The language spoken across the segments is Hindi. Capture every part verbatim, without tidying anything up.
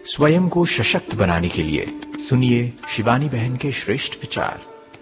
स्वयं को सशक्त बनाने के लिए सुनिए शिवानी बहन के श्रेष्ठ विचार।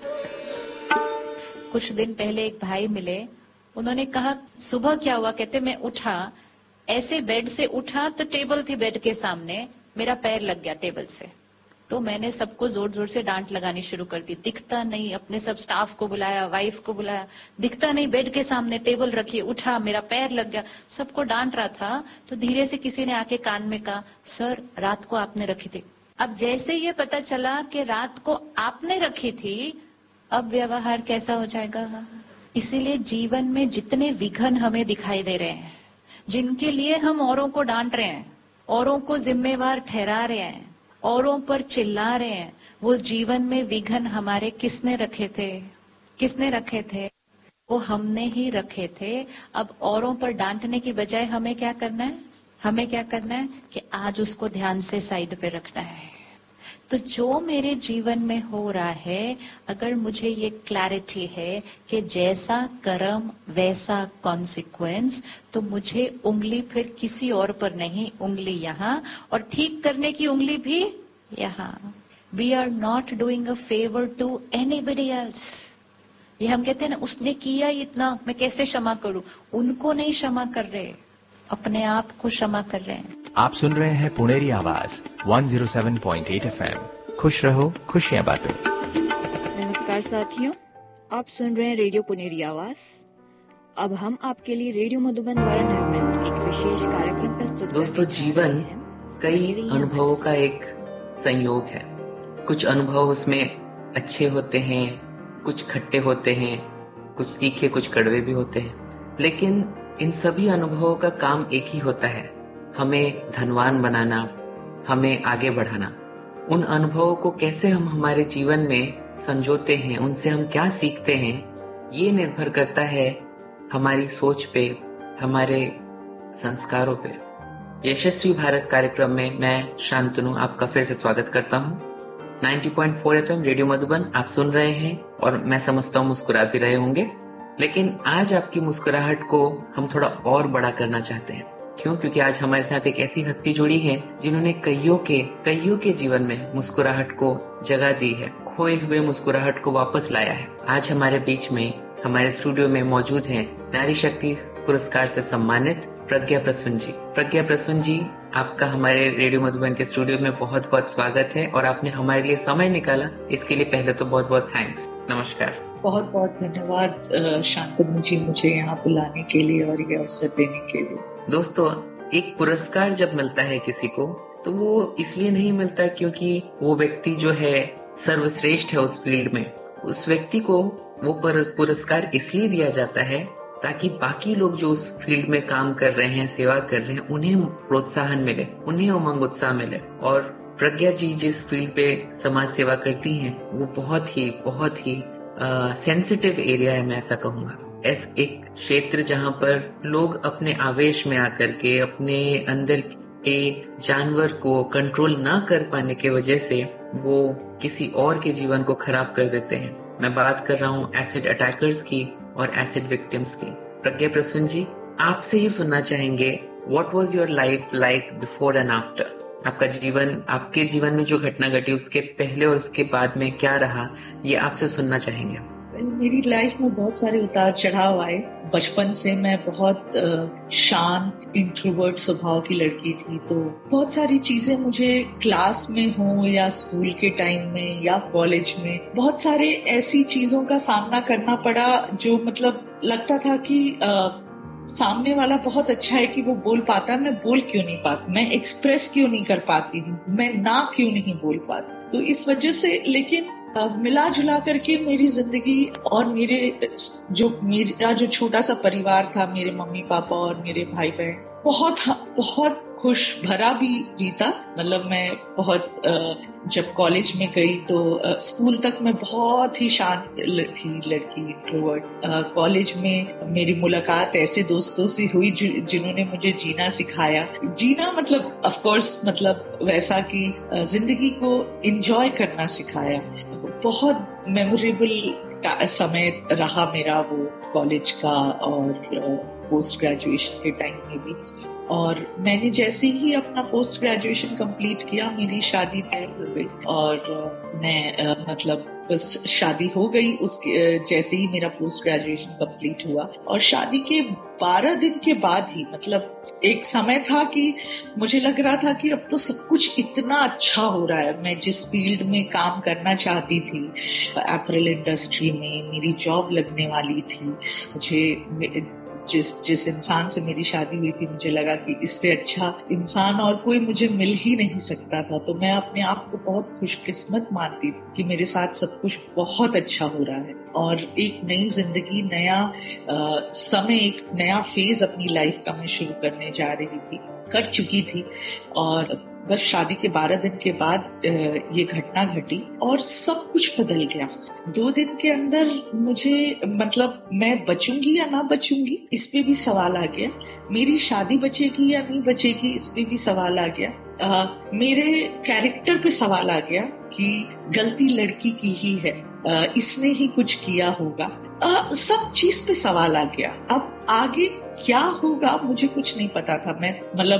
कुछ दिन पहले एक भाई मिले, उन्होंने कहा सुबह क्या हुआ, कहते मैं उठा, ऐसे बेड से उठा तो टेबल थी बेड के सामने, मेरा पैर लग गया टेबल से। तो मैंने सबको जोर जोर से डांट लगानी शुरू कर दी, दिखता नहीं, अपने सब स्टाफ को बुलाया, वाइफ को बुलाया, दिखता नहीं, बेड के सामने टेबल रखी, उठा, मेरा पैर लग गया, सबको डांट रहा था। तो धीरे से किसी ने आके कान में कहा, सर रात को आपने रखी थी। अब जैसे ये पता चला कि रात को आपने रखी थी, अब व्यवहार कैसा हो जाएगा। इसीलिए जीवन में जितने विघ्न हमें दिखाई दे रहे हैं, जिनके लिए हम औरों को डांट रहे हैं, औरों को जिम्मेवार ठहरा रहे हैं, औरों पर चिल्ला रहे हैं, वो जीवन में विघ्न हमारे किसने रखे थे? किसने रखे थे? वो हमने ही रखे थे। अब औरों पर डांटने की बजाय हमें क्या करना है? हमें क्या करना है कि आज उसको ध्यान से साइड पे रखना है। तो जो मेरे जीवन में हो रहा है, अगर मुझे ये क्लैरिटी है कि जैसा कर्म वैसा कॉन्सिक्वेंस, तो मुझे उंगली फिर किसी और पर नहीं, उंगली यहाँ, और ठीक करने की उंगली भी यहाँ। We are not doing a favour to anybody else. ये हम कहते हैं ना, उसने किया इतना, मैं कैसे क्षमा करूं? उनको नहीं क्षमा कर रहे, अपने आप को क्षमा कर रहे हैं। आप सुन रहे हैं पुणेरी आवाज एक सौ सात पॉइंट आठ एफएम। खुश रहो, खुशियां बांटो। नमस्कार साथियों, आप सुन रहे हैं रेडियो पुणेरी आवाज। अब हम आपके लिए रेडियो मधुबन द्वारा निर्मित एक विशेष कार्यक्रम प्रस्तुत। दोस्तों, जीवन कई अनुभवों का एक संयोग है। कुछ अनुभव उसमें अच्छे होते हैं, कुछ खट्टे होते हैं, कुछ तीखे, कुछ कड़वे भी होते हैं, लेकिन इन सभी अनुभवों का काम एक ही होता है, हमें धनवान बनाना, हमें आगे बढ़ाना। उन अनुभवों को कैसे हम हमारे जीवन में संजोते हैं, उनसे हम क्या सीखते हैं, ये निर्भर करता है हमारी सोच पे, हमारे संस्कारों पे। यशस्वी भारत कार्यक्रम में मैं शांतनु आपका फिर से स्वागत करता हूँ। नब्बे पॉइंट चार एफएम रेडियो मधुबन आप सुन रहे हैं, और मैं समझता हूँ मुस्कुरा भी रहे होंगे। लेकिन आज आपकी मुस्कुराहट को हम थोड़ा और बड़ा करना चाहते हैं। क्यों? क्योंकि आज हमारे साथ एक ऐसी हस्ती जुड़ी है जिन्होंने कईयों के कईयों के जीवन में मुस्कुराहट को जगह दी है, खोए हुए मुस्कुराहट को वापस लाया है। आज हमारे बीच में, हमारे स्टूडियो में मौजूद हैं नारी शक्ति पुरस्कार से सम्मानित प्रज्ञा प्रसून जी। प्रज्ञा प्रसून जी, आपका हमारे रेडियो मधुबन के स्टूडियो में बहुत बहुत स्वागत है, और आपने हमारे लिए समय निकाला, इसके लिए पहले तो बहुत बहुत थैंक्स। नमस्कार। बहुत बहुत धन्यवाद शांतनु जी, मुझे यहाँ बुलाने के लिए और ये अवसर देने के लिए। दोस्तों, एक पुरस्कार जब मिलता है किसी को, तो वो इसलिए नहीं मिलता क्योंकि वो व्यक्ति जो है सर्वश्रेष्ठ है उस फील्ड में। उस व्यक्ति को वो पुरस्कार इसलिए दिया जाता है ताकि बाकी लोग जो उस फील्ड में काम कर रहे हैं, सेवा कर रहे हैं, उन्हें प्रोत्साहन मिले, उन्हें उमंग उत्साह मिले। और प्रज्ञा जी जिस फील्ड पे समाज सेवा करती हैं, वो बहुत ही बहुत ही सेंसिटिव एरिया है, मैं ऐसा कहूँगा। ऐसा एक क्षेत्र जहाँ पर लोग अपने आवेश में आकर के अपने अंदर के जानवर को कंट्रोल ना कर पाने की वजह से वो किसी और के जीवन को खराब कर देते हैं। मैं बात कर रहा हूँ एसिड अटैकर्स की और एसिड विक्टिम्स की। प्रज्ञा प्रसून जी, आपसे ही सुनना चाहेंगे, what was your life like before and after? आपका जीवन, आपके जीवन में जो घटना घटी उसके पहले और उसके बाद में क्या रहा, ये आपसे सुनना चाहेंगे। मेरी लाइफ में बहुत सारे उतार चढ़ाव आए। बचपन से मैं बहुत शांत इंट्रोवर्ट स्वभाव की लड़की थी, तो बहुत सारी चीजें मुझे क्लास में हो या स्कूल के टाइम में या कॉलेज में, बहुत सारे ऐसी चीजों का सामना करना पड़ा जो मतलब लगता था कि आ, सामने वाला बहुत अच्छा है कि वो बोल पाता, मैं बोल क्यों नहीं पाती, मैं एक्सप्रेस क्यों नहीं कर पाती हूँ, मैं ना क्यों नहीं बोल पाती। तो इस वजह से, लेकिन मिला जुला करके मेरी जिंदगी और मेरे जो मेरा जो छोटा सा परिवार था, मेरे मम्मी पापा और मेरे भाई बहन, बहुत बहुत खुश भरा भी बीता। मतलब मैं बहुत जब कॉलेज में गई तो स्कूल तक मैं बहुत ही शांत थी लड़की, इंट्रोवर्ट। कॉलेज में मेरी मुलाकात ऐसे दोस्तों से हुई जिन्होंने मुझे जीना सिखाया। जीना मतलब ऑफ कोर्स मतलब वैसा कि जिंदगी को एंजॉय करना सिखाया। बहुत मेमोरेबल समय रहा मेरा वो कॉलेज का, और पोस्ट ग्रेजुएशन के टाइम में भी। और मैंने जैसे ही अपना पोस्ट ग्रेजुएशन कंप्लीट किया, मेरी शादी तय हो गई और मैं आ, मतलब बस शादी हो गई। उसके जैसे ही मेरा पोस्ट ग्रेजुएशन कंप्लीट हुआ और शादी के बारह दिन के बाद ही, मतलब एक समय था कि मुझे लग रहा था कि अब तो सब कुछ इतना अच्छा हो रहा है। मैं जिस फील्ड में काम करना चाहती थी, एपरल इंडस्ट्री में मेरी जॉब लगने वाली थी। मुझे जिस जिस इंसान से मेरी शादी हुई थी, मुझे लगा कि इससे अच्छा इंसान और कोई मुझे मिल ही नहीं सकता था। तो मैं अपने आप को बहुत खुशकिस्मत मानती थी कि मेरे साथ सब कुछ बहुत अच्छा हो रहा है और एक नई जिंदगी, नया आ, समय, एक नया फेज अपनी लाइफ का मैं शुरू करने जा रही थी, कर चुकी थी। और बस शादी के बारह दिन के बाद ये घटना घटी और सब कुछ बदल गया। दो दिन के अंदर मुझे, मतलब मैं बचूंगी या ना बचूंगी इस पे भी सवाल आ गया, मेरी शादी बचेगी या नहीं बचेगी इस पे भी सवाल आ गया, आ, मेरे कैरेक्टर पे सवाल आ गया कि गलती लड़की की ही है, आ, इसने ही कुछ किया होगा। आ, सब चीज पे सवाल आ गया। अब आगे क्या होगा मुझे कुछ नहीं पता था। मैं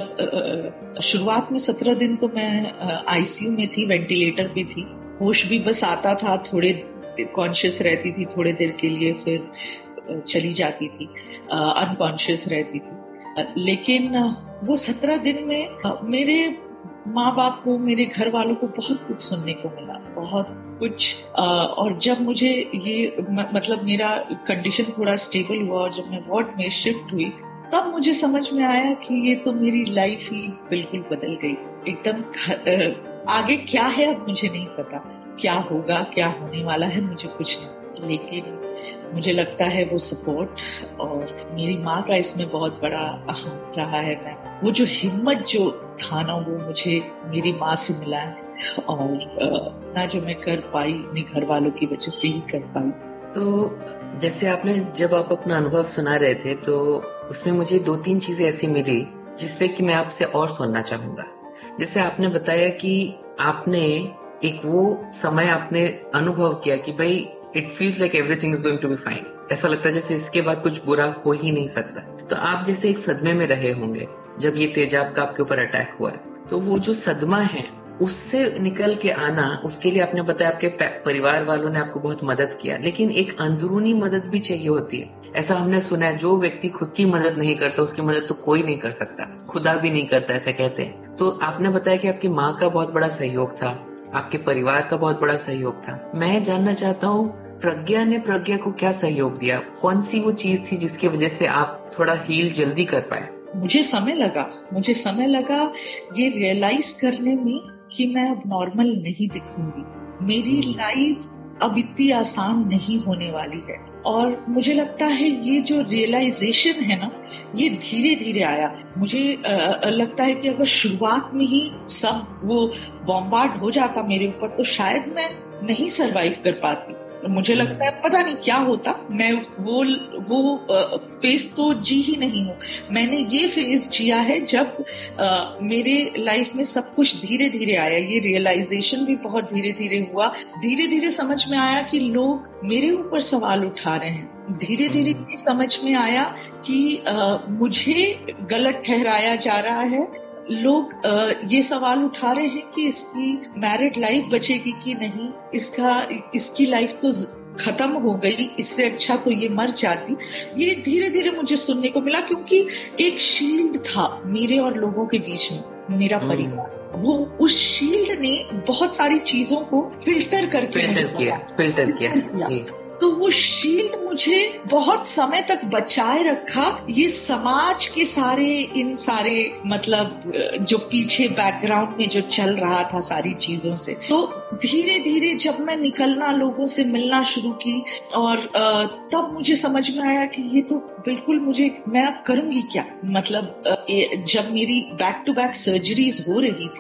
मतलब शुरुआत में सत्रह दिन तो मैं आईसीयू में थी, वेंटिलेटर पे थी। होश भी बस आता था, थोड़े कॉन्शियस रहती थी थोड़े देर के लिए, फिर चली जाती थी, अनकॉन्शियस रहती थी। लेकिन वो सत्रह दिन में मेरे माँ बाप को, मेरे घर वालों को बहुत कुछ सुनने को मिला, बहुत कुछ। और जब मुझे ये मतलब मेरा कंडीशन थोड़ा स्टेबल हुआ और जब मैं वार्ड में शिफ्ट हुई, तब मुझे समझ में आया कि ये तो मेरी लाइफ ही बिल्कुल बदल गई एकदम। आगे क्या है अब मुझे नहीं पता, क्या होगा, क्या होने वाला है मुझे कुछ नहीं, लेकिन मुझे लगता है वो सपोर्ट और मेरी माँ का इसमें बहुत बड़ा अहम रहा है। मैं वो जो हिम्मत जो था ना, वो मुझे मेरी माँ से मिला है और ना जो मैं कर पाई अपने घर वालों की वजह से ही कर पाई। तो जैसे आपने जब आप अपना अनुभव सुना रहे थे तो उसमें मुझे दो तीन चीजें ऐसी मिली जिसपे कि मैं आपसे और सुनना चाहूंगा। जैसे आपने बताया कि आपने एक वो समय आपने अनुभव किया कि भाई it feels like everything is going to be fine, ऐसा लगता है जैसे इसके बाद कुछ बुरा हो ही नहीं सकता। तो आप जैसे एक सदमे में रहे होंगे जब ये तेजाब का आपके ऊपर अटैक हुआ है, तो वो जो सदमा है उससे निकल के आना, उसके लिए आपने बताया आपके परिवार वालों ने आपको बहुत मदद किया, लेकिन एक अंदरूनी मदद भी चाहिए होती है। ऐसा हमने सुना है, जो व्यक्ति खुद की मदद नहीं करता उसकी मदद तो कोई नहीं कर सकता, खुदा भी नहीं करता, ऐसे कहते हैं। तो आपने बताया कि आपकी माँ का बहुत बड़ा सहयोग था, आपके परिवार का बहुत बड़ा सहयोग था। मैं जानना चाहता हूँ प्रज्ञा ने प्रज्ञा को क्या सहयोग दिया? कौन सी वो चीज थी जिसकी वजह से आप थोड़ा हील जल्दी कर पाए? मुझे समय लगा मुझे समय लगा ये रियलाइज करने में कि मैं अब नॉर्मल नहीं दिखूंगी। मेरी लाइफ अब इतनी आसान नहीं होने वाली है। और मुझे लगता है ये जो रियलाइजेशन है ना, ये धीरे धीरे आया। मुझे आ, लगता है कि अगर शुरुआत में ही सब वो बॉम्बार्ड हो जाता मेरे ऊपर तो शायद मैं नहीं सरवाइव कर पाती। मुझे लगता है पता नहीं क्या होता, मैं वो वो फेज तो जी ही नहीं हूँ। मैंने ये फेज जिया है जब आ, मेरे लाइफ में सब कुछ धीरे धीरे आया। ये रियलाइजेशन भी बहुत धीरे धीरे हुआ। धीरे धीरे समझ में आया कि लोग मेरे ऊपर सवाल उठा रहे हैं। धीरे धीरे ये समझ में आया कि आ, मुझे गलत ठहराया जा रहा है। लोग आ, ये सवाल उठा रहे हैं कि इसकी मैरिड लाइफ बचेगी कि नहीं, इसका इसकी लाइफ तो खत्म हो गई, इससे अच्छा तो ये मर जाती। ये धीरे धीरे मुझे सुनने को मिला, क्योंकि एक शील्ड था मेरे और लोगों के बीच में, मेरा परिवार। वो उस शील्ड ने बहुत सारी चीजों को फिल्टर करके फिल्टर किया फिल्टर किया, किया। तो वो शील्ड मुझे बहुत समय तक बचाए रखा, ये समाज के सारे इन सारे मतलब जो पीछे बैकग्राउंड में जो चल रहा था सारी चीजों से। तो धीरे धीरे जब मैं निकलना, लोगों से मिलना शुरू की, और तब मुझे समझ में आया कि ये तो बिल्कुल मुझे, मैं अब करूंगी क्या। मतलब जब मेरी बैक टू बैक सर्जरीज हो रही थी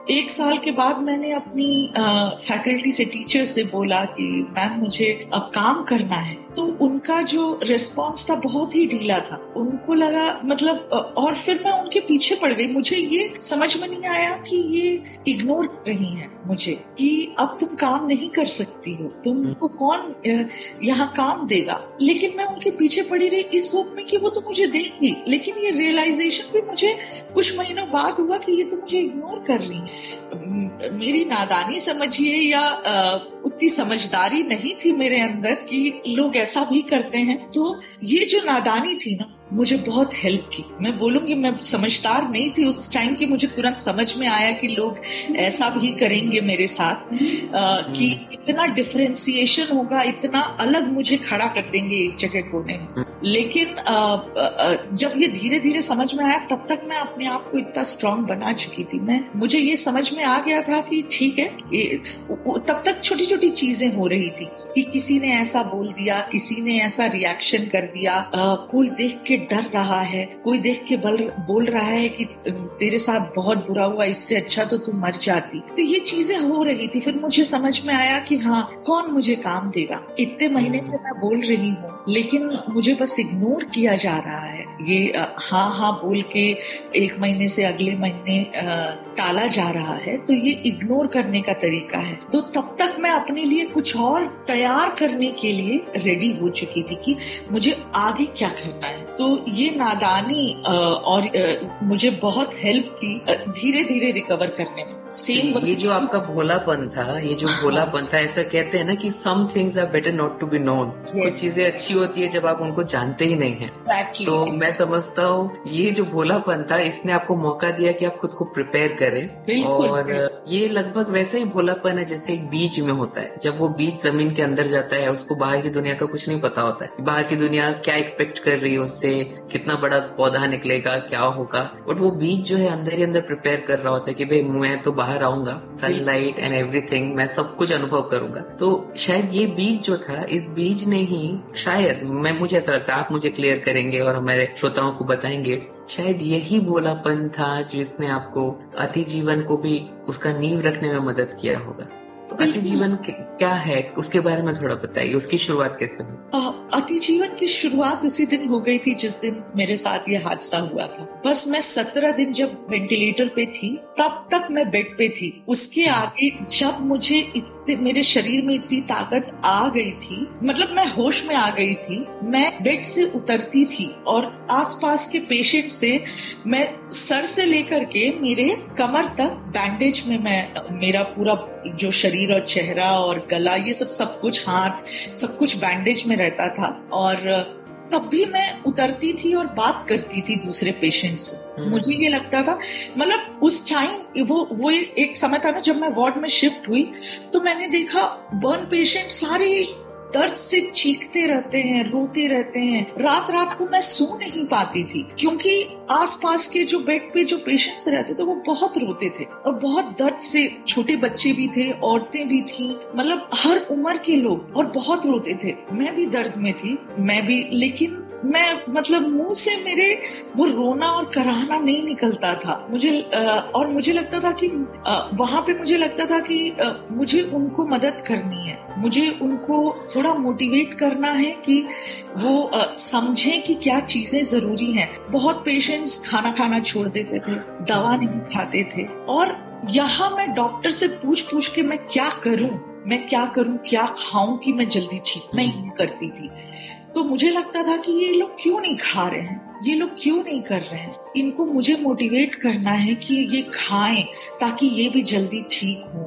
एक साल के बाद मैंने अपनी फैकल्टी से, टीचर से बोला कि मैम मुझे अब काम करना है, तो उनका जो रिस्पांस था बहुत ही ढीला था। उनको लगा मतलब, और फिर मैं उनके पीछे पड़ गई। मुझे ये समझ में नहीं आया कि ये इग्नोर कर रही हैं मुझे, कि अब तुम काम नहीं कर सकती हो, तुमको कौन यहाँ काम देगा। लेकिन मैं उनके पीछे पड़ी रही इस होप में कि वो तो मुझे देंगी। लेकिन ये रियलाइजेशन भी मुझे कुछ महीनों बाद हुआ कि ये तो मुझे इग्नोर कर रही है। मेरी नादानी समझिए या उतनी समझदारी नहीं थी मेरे अंदर कि लोग ऐसा भी करते हैं। तो ये जो नादानी थी ना, मुझे बहुत हेल्प की। मैं बोलूंगी मैं समझदार नहीं थी उस टाइम की, मुझे तुरंत समझ में आया कि लोग ऐसा भी करेंगे मेरे साथ, आ, कि इतना डिफरेंशिएशन होगा, इतना अलग मुझे खड़ा कर देंगे एक जगह कोने में। लेकिन आ, आ, जब ये धीरे धीरे समझ में आया, तब तक मैं अपने आप को इतना स्ट्रांग बना चुकी थी। मैं मुझे ये समझ में आ गया था कि ठीक है, ये, तब तक छोटी छोटी चीजें हो रही थी कि किसी ने ऐसा बोल दिया, किसी ने ऐसा रिएक्शन कर दिया, आ, कोई देख के डर रहा है, कोई देख के बल, बोल रहा है कि तेरे साथ बहुत बुरा हुआ, इससे अच्छा तो तू मर जाती। तो ये चीजें हो रही थी। फिर मुझे समझ में आया कि हाँ, कौन मुझे काम देगा। इतने महीने से मैं बोल रही हूँ, लेकिन मुझे बस इग्नोर किया जा रहा है। ये हाँ हाँ बोल के एक महीने से अगले महीने टाला जा रहा है। तो ये इग्नोर करने का तरीका है। तो तब तक मैं अपने लिए कुछ और तैयार करने के लिए रेडी हो चुकी थी कि मुझे आगे क्या करना है। तो ये नादानी और मुझे बहुत हेल्प की धीरे धीरे रिकवर करने में। सेम ये जो आपका भोलापन था, ये जो भोलापन था, ऐसा कहते हैं ना कि some things are better not to be known. कुछ चीजें अच्छी होती है जब आप उनको जानते ही नहीं हैं। exactly. तो मैं समझता हूँ ये जो भोलापन था, इसने आपको मौका दिया कि आप खुद को प्रिपेयर करें। और ये लगभग वैसे ही भोलापन है जैसे एक बीज में होता है। जब वो बीज जमीन के अंदर जाता है, उसको बाहर की दुनिया का कुछ नहीं पता होता है, बाहर की दुनिया क्या एक्सपेक्ट कर रही है उससे, कितना बड़ा पौधा निकलेगा, क्या होगा। बट वो बीज जो है अंदर ही अंदर प्रिपेयर कर रहा होता है कि भाई मैं तो बाहर आऊंगा, सनलाइट एंड एवरीथिंग, मैं सब कुछ अनुभव करूंगा। तो शायद ये बीज जो था, इस बीज ने ही शायद, मैं मुझे ऐसा लगता है, आप मुझे क्लियर करेंगे और हमारे श्रोताओं को बताएंगे, शायद यही भोलापन था जिसने आपको अति जीवन को भी उसका नींव रखने में मदद किया होगा। तो अति जीवन क्या है, उसके बारे में थोड़ा बताइए, उसकी शुरुआत कैसे हुई? अति जीवन की शुरुआत उसी दिन हो गई थी जिस दिन मेरे साथ ये हादसा हुआ था। बस मैं सत्रह दिन जब वेंटिलेटर पे थी, तब तक मैं बेड पे थी। उसके आगे जब मुझे इतने, मेरे शरीर में इतनी ताकत आ गई थी, मतलब मैं होश में आ गई थी, मैं बेड से उतरती थी और आसपास के पेशेंट से मैं सर से लेकर के मेरे कमर तक बैंडेज में, मैं मेरा पूरा जो शरीर और चेहरा और गला, ये सब सब कुछ, हाथ, सब कुछ बैंडेज में रहता था। और तब भी मैं उतरती थी और बात करती थी दूसरे पेशेंट से। मुझे ये लगता था, मतलब उस टाइम वो वो एक समय था ना जब मैं वार्ड में शिफ्ट हुई, तो मैंने देखा बर्न पेशेंट सारे दर्द से चीखते रहते हैं, रोते रहते हैं। रात रात को मैं सो नहीं पाती थी क्योंकि आसपास के जो बेड पे जो पेशेंट्स रहते थे वो बहुत रोते थे और बहुत दर्द से, छोटे बच्चे भी थे, औरतें भी थी, मतलब हर उम्र के लोग, और बहुत रोते थे। मैं भी दर्द में थी, मैं भी, लेकिन मैं मतलब मुंह से मेरे वो रोना और कराहना नहीं निकलता था। मुझे और मुझे लगता था कि वहां पे मुझे लगता था कि मुझे उनको मदद करनी है, मुझे उनको थोड़ा मोटिवेट करना है कि वो समझें कि क्या चीजें जरूरी हैं। बहुत पेशेंट्स खाना खाना छोड़ देते थे, दवा नहीं खाते थे, और यहाँ मैं डॉक्टर से पूछ पूछ के मैं क्या करूं, मैं क्या करूं, क्या खाऊं कि मैं जल्दी ठीक, मैं ये करती थी। तो मुझे लगता था कि ये लोग क्यों नहीं खा रहे हैं, ये लोग क्यों नहीं कर रहे हैं, इनको मुझे मोटिवेट करना है कि ये खाएं ताकि ये भी जल्दी ठीक हो।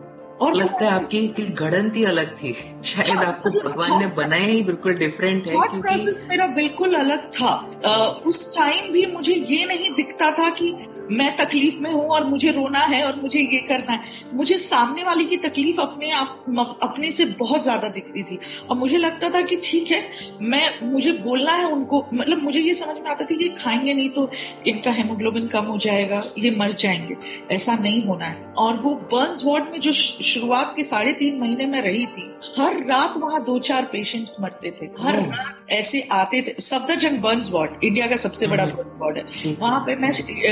और लगता है आपकी गणित ही अलग थी, शायद आपको भगवान ने बनाया ही बिल्कुल डिफरेंट है। थॉट प्रोसेस मेरा बिल्कुल अलग था। आ, उस टाइम भी मुझे ये नहीं दिखता था कि मैं तकलीफ में हूँ और मुझे रोना है और मुझे ये करना है। मुझे सामने वाले की तकलीफ अपने आप अपने से बहुत ज्यादा दिखती थी और मुझे लगता था कि ठीक है, मैं मुझे बोलना है उनको, मतलब मुझे ये समझ में आता था कि खाएंगे नहीं तो इनका हेमोग्लोबिन कम हो जाएगा, ये मर जाएंगे, ऐसा नहीं होना है। और वो बर्न्स वार्ड में जो शुरुआत के साढ़े तीन महीने में रही थी, हर रात वहाँ दो चार पेशेंट्स मरते थे, हर रात ऐसे आते थे। सफदरजंग बर्न्स वार्ड इंडिया का सबसे बड़ा बर्न्स वार्ड है। वहाँ पे मैं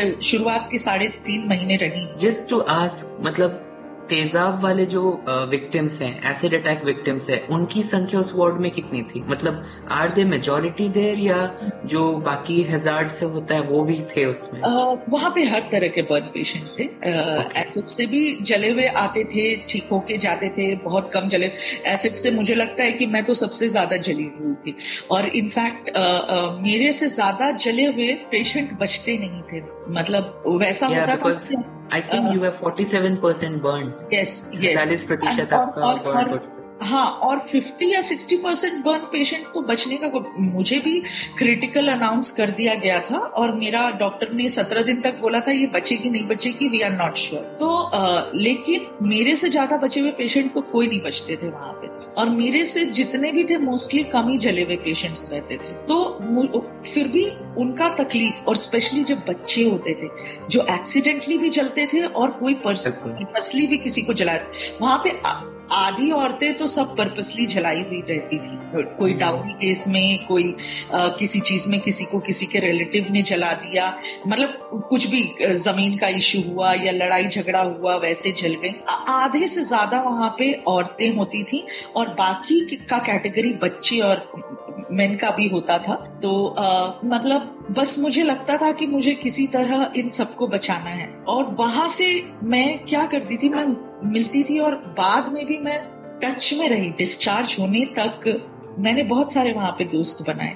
शुरुआत के साढ़े तीन महीने रही। जस्ट टू आस्क, मतलब तेजाब वाले जो विक्टिम्स हैं, एसिड अटैक विक्टिम्स हैं, उनकी संख्या उस वार्ड में कितनी थी? मतलब आर दे मेजॉरिटी देयर या जो बाकी हैजार्ड से होता है वो भी थे उसमें? वहाँ पे हर तरह के बर्न पेशेंट थे। एसिड से भी जले हुए आते थे, ठीक होके जाते थे, बहुत कम जले। एसिड से मुझे लगता है कि मैं तो सबसे ज्यादा जली हुई थी, और इनफैक्ट मेरे से ज्यादा जले हुए पेशेंट बचते नहीं थे। मतलब वैसा yeah, होता था। I think uh, you were forty-seven percent burned. Yes, yes. चालीस प्रतिशत आपका बर्न हो चुका। हाँ, और पचास या साठ परसेंट बर्न पेशेंट तो बचने का, मुझे भी क्रिटिकल अनाउंस कर दिया गया था, और मेरा डॉक्टर ने सत्रह दिन तक बोला था ये बचेगी नहीं बचेगी, वी आर नॉट श्योर। तो आ, लेकिन मेरे से ज्यादा बचे हुए पेशेंट तो कोई नहीं बचते थे वहां पे, और मेरे से जितने भी थे मोस्टली कम ही जले हुए पेशेंट्स रहते थे। तो फिर भी उनका तकलीफ, और स्पेशली जब बच्चे होते थे जो एक्सीडेंटली भी जलते थे और कोई पर्पसली भी किसी को जला, वहां पे आधी औरतें तो सब पर्पसली जलाई हुई रहती थी। कोई डाउरी केस में, कोई आ, किसी चीज में किसी को किसी के रिलेटिव ने जला दिया, मतलब कुछ भी जमीन का इशू हुआ या लड़ाई झगड़ा हुआ, वैसे जल गई। आधे से ज्यादा वहां पे औरतें होती थी, और बाकी का कैटेगरी बच्चे और मेन का भी होता था। तो आ, मतलब बस मुझे लगता था कि मुझे किसी तरह इन सबको बचाना है। और वहां से मैं क्या करती थी, मैं मिलती थी, और बाद में भी मैं टच में रही। डिस्चार्ज होने तक मैंने बहुत सारे वहां पे दोस्त बनाए,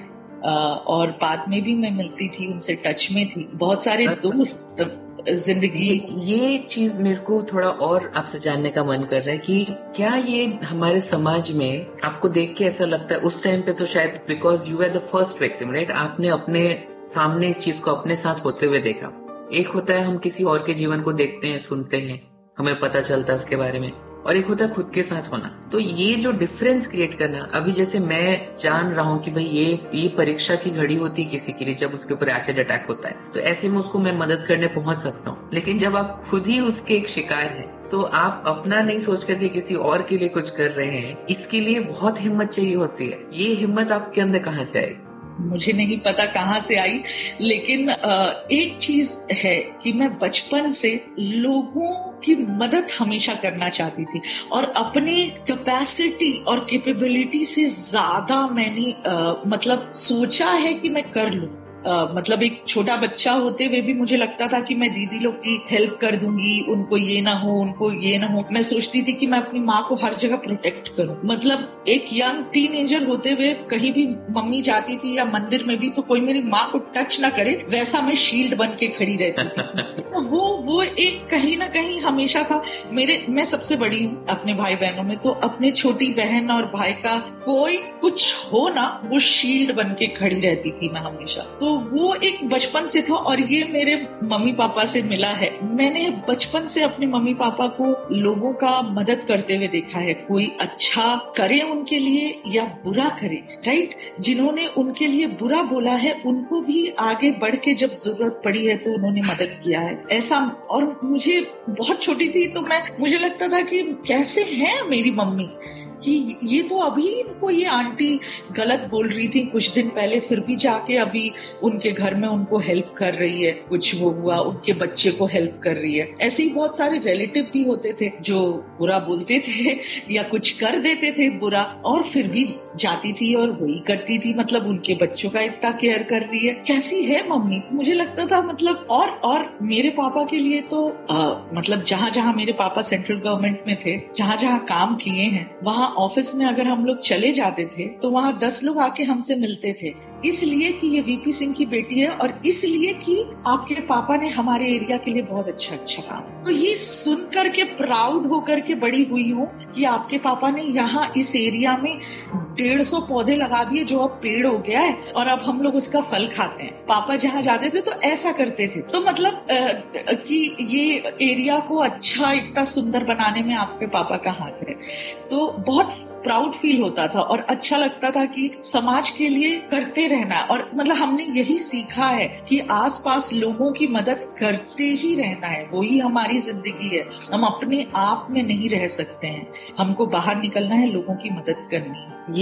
और बाद में भी मैं मिलती थी, उनसे टच में थी, बहुत सारे दोस्त। जिंदगी ये, ये चीज मेरे को थोड़ा और आपसे जानने का मन कर रहा है कि क्या ये हमारे समाज में आपको देख के ऐसा लगता है, उस टाइम पे तो शायद because you are the first victim, right, आपने अपने सामने इस चीज को अपने साथ होते हुए देखा। एक होता है हम किसी और के जीवन को देखते हैं, सुनते हैं, हमें पता चलता है उसके बारे में, और एक होता है खुद के साथ होना। तो ये जो डिफरेंस क्रिएट करना, अभी जैसे मैं जान रहा हूँ कि भाई ये ये परीक्षा की घड़ी होती है किसी के लिए जब उसके ऊपर एसिड अटैक होता है, तो ऐसे में उसको मैं मदद करने पहुंच सकता हूँ। लेकिन जब आप खुद ही उसके एक शिकार हैं, तो आप अपना नहीं सोच करके किसी और के लिए कुछ कर रहे हैं, इसके लिए बहुत हिम्मत चाहिए होती है। ये हिम्मत आपके अंदर कहाँ से आई? मुझे नहीं पता कहाँ से आई, लेकिन एक चीज है कि मैं बचपन से लोगों की मदद हमेशा करना चाहती थी, और अपनी कैपेसिटी और कैपेबिलिटी से ज्यादा मैंने मतलब सोचा है कि मैं कर लूं। Uh, मतलब एक छोटा बच्चा होते हुए भी मुझे लगता था कि मैं दीदी लोग की हेल्प कर दूंगी, उनको ये ना हो, उनको ये ना हो। मैं सोचती थी कि मैं अपनी माँ को हर जगह प्रोटेक्ट करूं। मतलब एक यंग टीनेजर होते हुए कहीं भी मम्मी जाती थी या मंदिर में भी, तो कोई मेरी माँ को टच ना करे, वैसा मैं शील्ड बन के खड़ी रहती थी। तो वो वो एक कहीं ना कहीं हमेशा था मेरे। मैं सबसे बड़ी हूँ अपने भाई बहनों में, तो अपने छोटी बहन और भाई का कोई कुछ हो ना, वो शील्ड बन के खड़ी रहती थी मैं हमेशा। तो वो एक बचपन से था, और ये मेरे मम्मी पापा से मिला है। मैंने बचपन से अपने मम्मी पापा को लोगों का मदद करते हुए देखा है, कोई अच्छा करे उनके लिए या बुरा करे, राइट। जिन्होंने उनके लिए बुरा बोला है उनको भी आगे बढ़ के जब जरूरत पड़ी है तो उन्होंने मदद किया है, ऐसा। और मुझे बहुत छोटी थी तो मैं मुझे लगता था कि कैसे है मेरी मम्मी, कि ये तो अभी इनको ये आंटी गलत बोल रही थी कुछ दिन पहले, फिर भी जाके अभी उनके घर में उनको हेल्प कर रही है, कुछ वो हुआ उनके बच्चे को हेल्प कर रही है। ऐसे ही बहुत सारे रिलेटिव भी होते थे जो बुरा बोलते थे या कुछ कर देते थे बुरा, और फिर भी जाती थी और वही करती थी, मतलब उनके बच्चों का इतना केयर कर रही है, कैसी है मम्मी। मुझे लगता था मतलब और और मेरे पापा के लिए तो आ, मतलब जहाँ जहाँ मेरे पापा सेंट्रल गवर्नमेंट में थे, जहाँ जहाँ काम किए हैं, वहाँ ऑफिस में अगर हम लोग चले जाते थे तो वहाँ दस लोग आके हमसे मिलते थे, इसलिए कि ये वीपी सिंह की बेटी है, और इसलिए कि आपके पापा ने हमारे एरिया के लिए बहुत अच्छा अच्छा काम। तो ये सुन करके प्राउड होकर के बड़ी हुई हूँ कि आपके पापा ने यहाँ इस एरिया में डेढ़ सौ पौधे लगा दिए जो अब पेड़ हो गया है, और अब हम लोग उसका फल खाते हैं। पापा जहाँ जाते थे तो ऐसा करते थे। तो मतलब आ, कि ये एरिया को अच्छा इतना सुंदर बनाने में आपके पापा का हाथ है। तो बहुत प्राउड फील होता था और अच्छा लगता था कि समाज के लिए करते रहना। और मतलब हमने यही सीखा है कि आसपास लोगों की मदद करते ही रहना है, वही हमारी जिंदगी है। हम अपने आप में नहीं रह सकते हैं, हमको बाहर निकलना है, लोगों की मदद करनी है। ये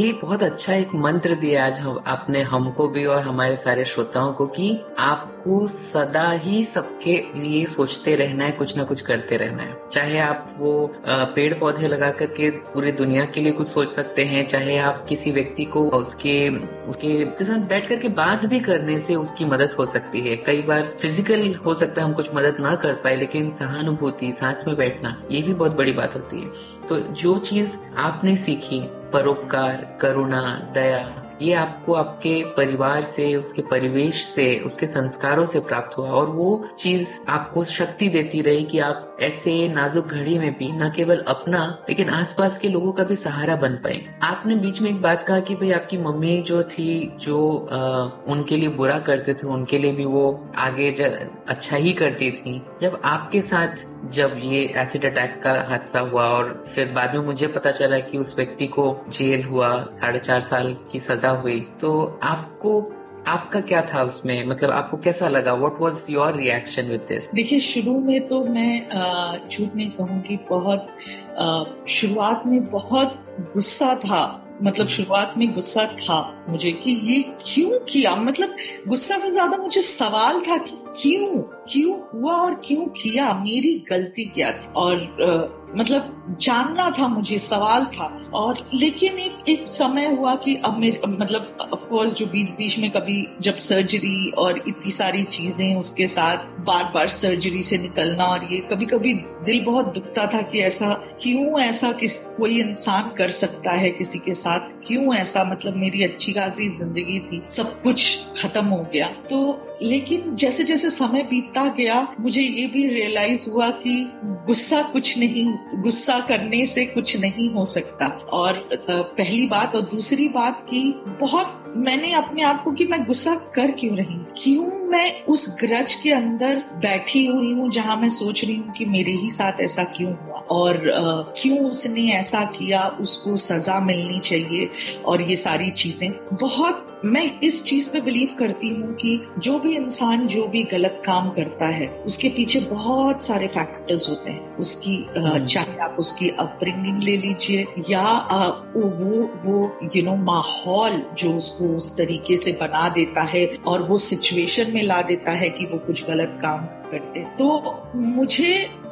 ये बहुत अच्छा एक मंत्र दिया आज हम आपने हमको भी और हमारे सारे श्रोताओं को कि आपको सदा ही सबके लिए सोचते रहना है, कुछ ना कुछ करते रहना है। चाहे आप वो पेड़ पौधे लगा करके पूरी दुनिया के लिए कुछ सोच सकते हैं, चाहे आप किसी व्यक्ति को उसके उसके साथ बैठ करके बात भी करने से उसकी मदद हो सकती है। कई बार फिजिकल हो सकता है हम कुछ मदद ना कर पाए, लेकिन सहानुभूति, साथ में बैठना, ये भी बहुत बड़ी बात होती है। तो जो चीज आपने सीखी, परोपकार, करुणा, दया, ये आपको आपके परिवार से, उसके परिवेश से, उसके संस्कारों से प्राप्त हुआ और वो चीज आपको शक्ति देती रही कि आप ऐसे नाजुक घड़ी में भी न केवल अपना लेकिन आसपास के लोगों का भी सहारा बन पाए। आपने बीच में एक बात कहा कि भाई आपकी मम्मी जो थी, जो आ, उनके लिए बुरा करते थे, उनके लिए भी वो आगे अच्छा ही करती थी। जब आपके साथ जब ये एसिड अटैक का हादसा हुआ और फिर बाद में मुझे पता चला कि उस व्यक्ति को जेल हुआ, साढ़े चार साल की सजा हुई, तो आपको आपका क्या था उसमें, मतलब आपको कैसा लगा? What was your reaction with this? देखिए, शुरू में तो मैं झूठ नहीं कहूंगी, बहुत शुरुआत में बहुत गुस्सा था। मतलब शुरुआत में गुस्सा था मुझे कि ये क्यों किया, मतलब गुस्सा से ज्यादा मुझे सवाल था कि क्यों क्यों हुआ और क्यों किया, मेरी गलती क्या थी, और आ, मतलब जानना था मुझे, सवाल था। और लेकिन एक एक समय हुआ कि अब मेरे मतलब ऑफ कोर्स जो बीच बीच में कभी जब सर्जरी और इतनी सारी चीजें उसके साथ बार बार सर्जरी से निकलना, और ये कभी कभी दिल बहुत दुखता था कि ऐसा क्यों, ऐसा किस कोई इंसान कर सकता है किसी के साथ, क्यों ऐसा, मतलब मेरी अच्छी खासी जिंदगी थी, सब कुछ खत्म हो गया। तो लेकिन जैसे जैसे समय बीतता गया मुझे ये भी रियलाइज हुआ कि गुस्सा कुछ नहीं, गुस्सा करने से कुछ नहीं हो सकता। और पहली बात, और दूसरी बात कि बहुत मैंने अपने आप को कि मैं गुस्सा कर क्यों रही, क्यों मैं उस ग्रज के अंदर बैठी हुई हूँ जहां मैं सोच रही हूँ कि मेरे ही साथ ऐसा क्यों हुआ और uh, क्यों उसने ऐसा किया, उसको सजा मिलनी चाहिए और ये सारी चीजें। बहुत मैं इस चीज पे बिलीव करती हूँ कि जो भी इंसान जो भी गलत काम करता है उसके पीछे बहुत सारे फैक्टर्स होते हैं। उसकी चाहे आप उसकी अपब्रिंगिंग ले लीजिए या आ, वो वो यू नो माहौल जो उसको उस तरीके से बना देता है और वो सिचुएशन में ला देता है कि वो कुछ गलत काम करते। तो मुझे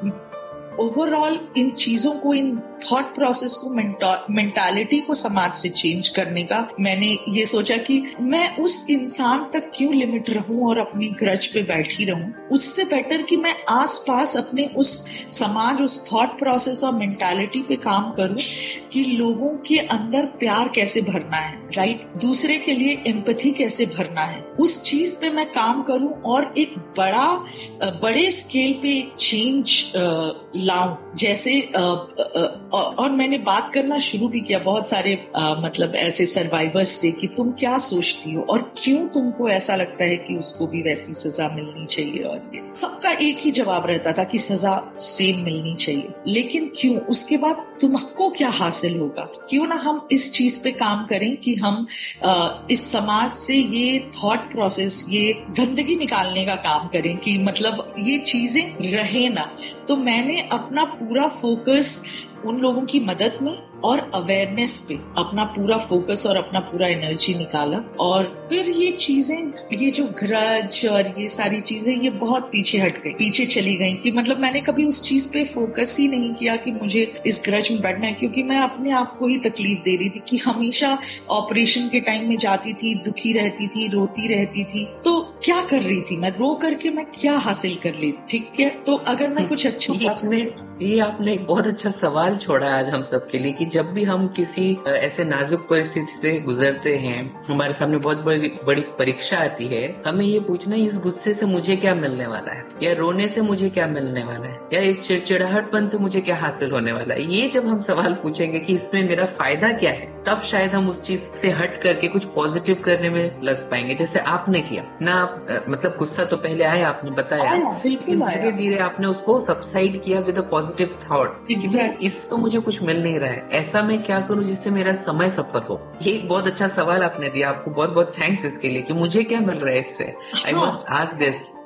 ओवरऑल इन चीजों को, इन थॉट प्रोसेस को, मेंटालिटी को समाज से चेंज करने का मैंने ये सोचा कि मैं उस इंसान तक क्यों लिमिट रहूं और अपनी ग्रज पे बैठी रहूं। उससे बेटर कि मैं आसपास अपने उस समाज, उस थॉट प्रोसेस और मेंटालिटी पे काम करूं कि लोगों के अंदर प्यार कैसे भरना है, राइट, दूसरे के लिए एम्पैथी कैसे भरना है, उस चीज पे मैं काम करूं और एक बड़ा बड़े स्केल पे चेंज लाऊं। जैसे आ, आ, और मैंने बात करना शुरू भी किया बहुत सारे आ, मतलब ऐसे सर्वाइवर्स से कि तुम क्या सोचती हो और क्यों तुमको ऐसा लगता है कि उसको भी वैसी सजा मिलनी चाहिए। और सबका एक ही जवाब रहता था कि सजा सेम मिलनी चाहिए, लेकिन क्यों, उसके बाद तुमको क्या हासिल होगा। क्यों ना हम इस चीज पे काम करें कि हम आ, इस समाज से ये थॉट प्रोसेस, ये गंदगी निकालने का काम करें कि मतलब ये चीजें रहे ना। तो मैंने अपना पूरा फोकस उन लोगों की मदद में और अवेयरनेस पे अपना पूरा फोकस और अपना पूरा एनर्जी निकाला। और फिर ये चीजें, ये जो ग्रज और ये सारी चीजें, ये बहुत पीछे हट गई, पीछे चली गई कि मतलब मैंने कभी उस चीज पे फोकस ही नहीं किया कि मुझे इस ग्रज में बैठना है, क्योंकि मैं अपने आप को ही तकलीफ दे रही थी कि हमेशा ऑपरेशन के टाइम में जाती थी, दुखी रहती थी, रोती रहती थी। तो क्या कर रही थी मैं, रो करके मैं क्या हासिल कर ली, ठीक है। तो अगर मैं कुछ अच्छा, आपने ये आपने एक बहुत अच्छा सवाल छोड़ा आज हम सबके लिए कि जब भी हम किसी ऐसे नाजुक परिस्थिति से गुजरते हैं, हमारे सामने बहुत बड़ी बड़ी परीक्षा आती है, हमें ये पूछना है इस गुस्से से मुझे क्या मिलने वाला है, या रोने से मुझे क्या मिलने वाला है, या इस चिड़चिड़ाहटपन से मुझे क्या हासिल होने वाला है। ये जब हम सवाल पूछेंगे कि इसमें मेरा फायदा क्या है, तब शायद हम उस चीज से हट करके कुछ पॉजिटिव करने में लग पाएंगे, जैसे आपने किया ना। आप मतलब गुस्सा तो पहले आया, आपने बताया, धीरे धीरे आपने उसको सबसाइड किया विद अ पॉजिटिव थॉट कि इस तो मुझे कुछ मिल नहीं रहा है, ऐसा मैं क्या करूं जिससे मेरा समय सफल हो। ये एक बहुत अच्छा सवाल आपने दिया, आपको बहुत बहुत थैंक्स इसके लिए कि मुझे क्या मिल रहा है इससे, I must ask this.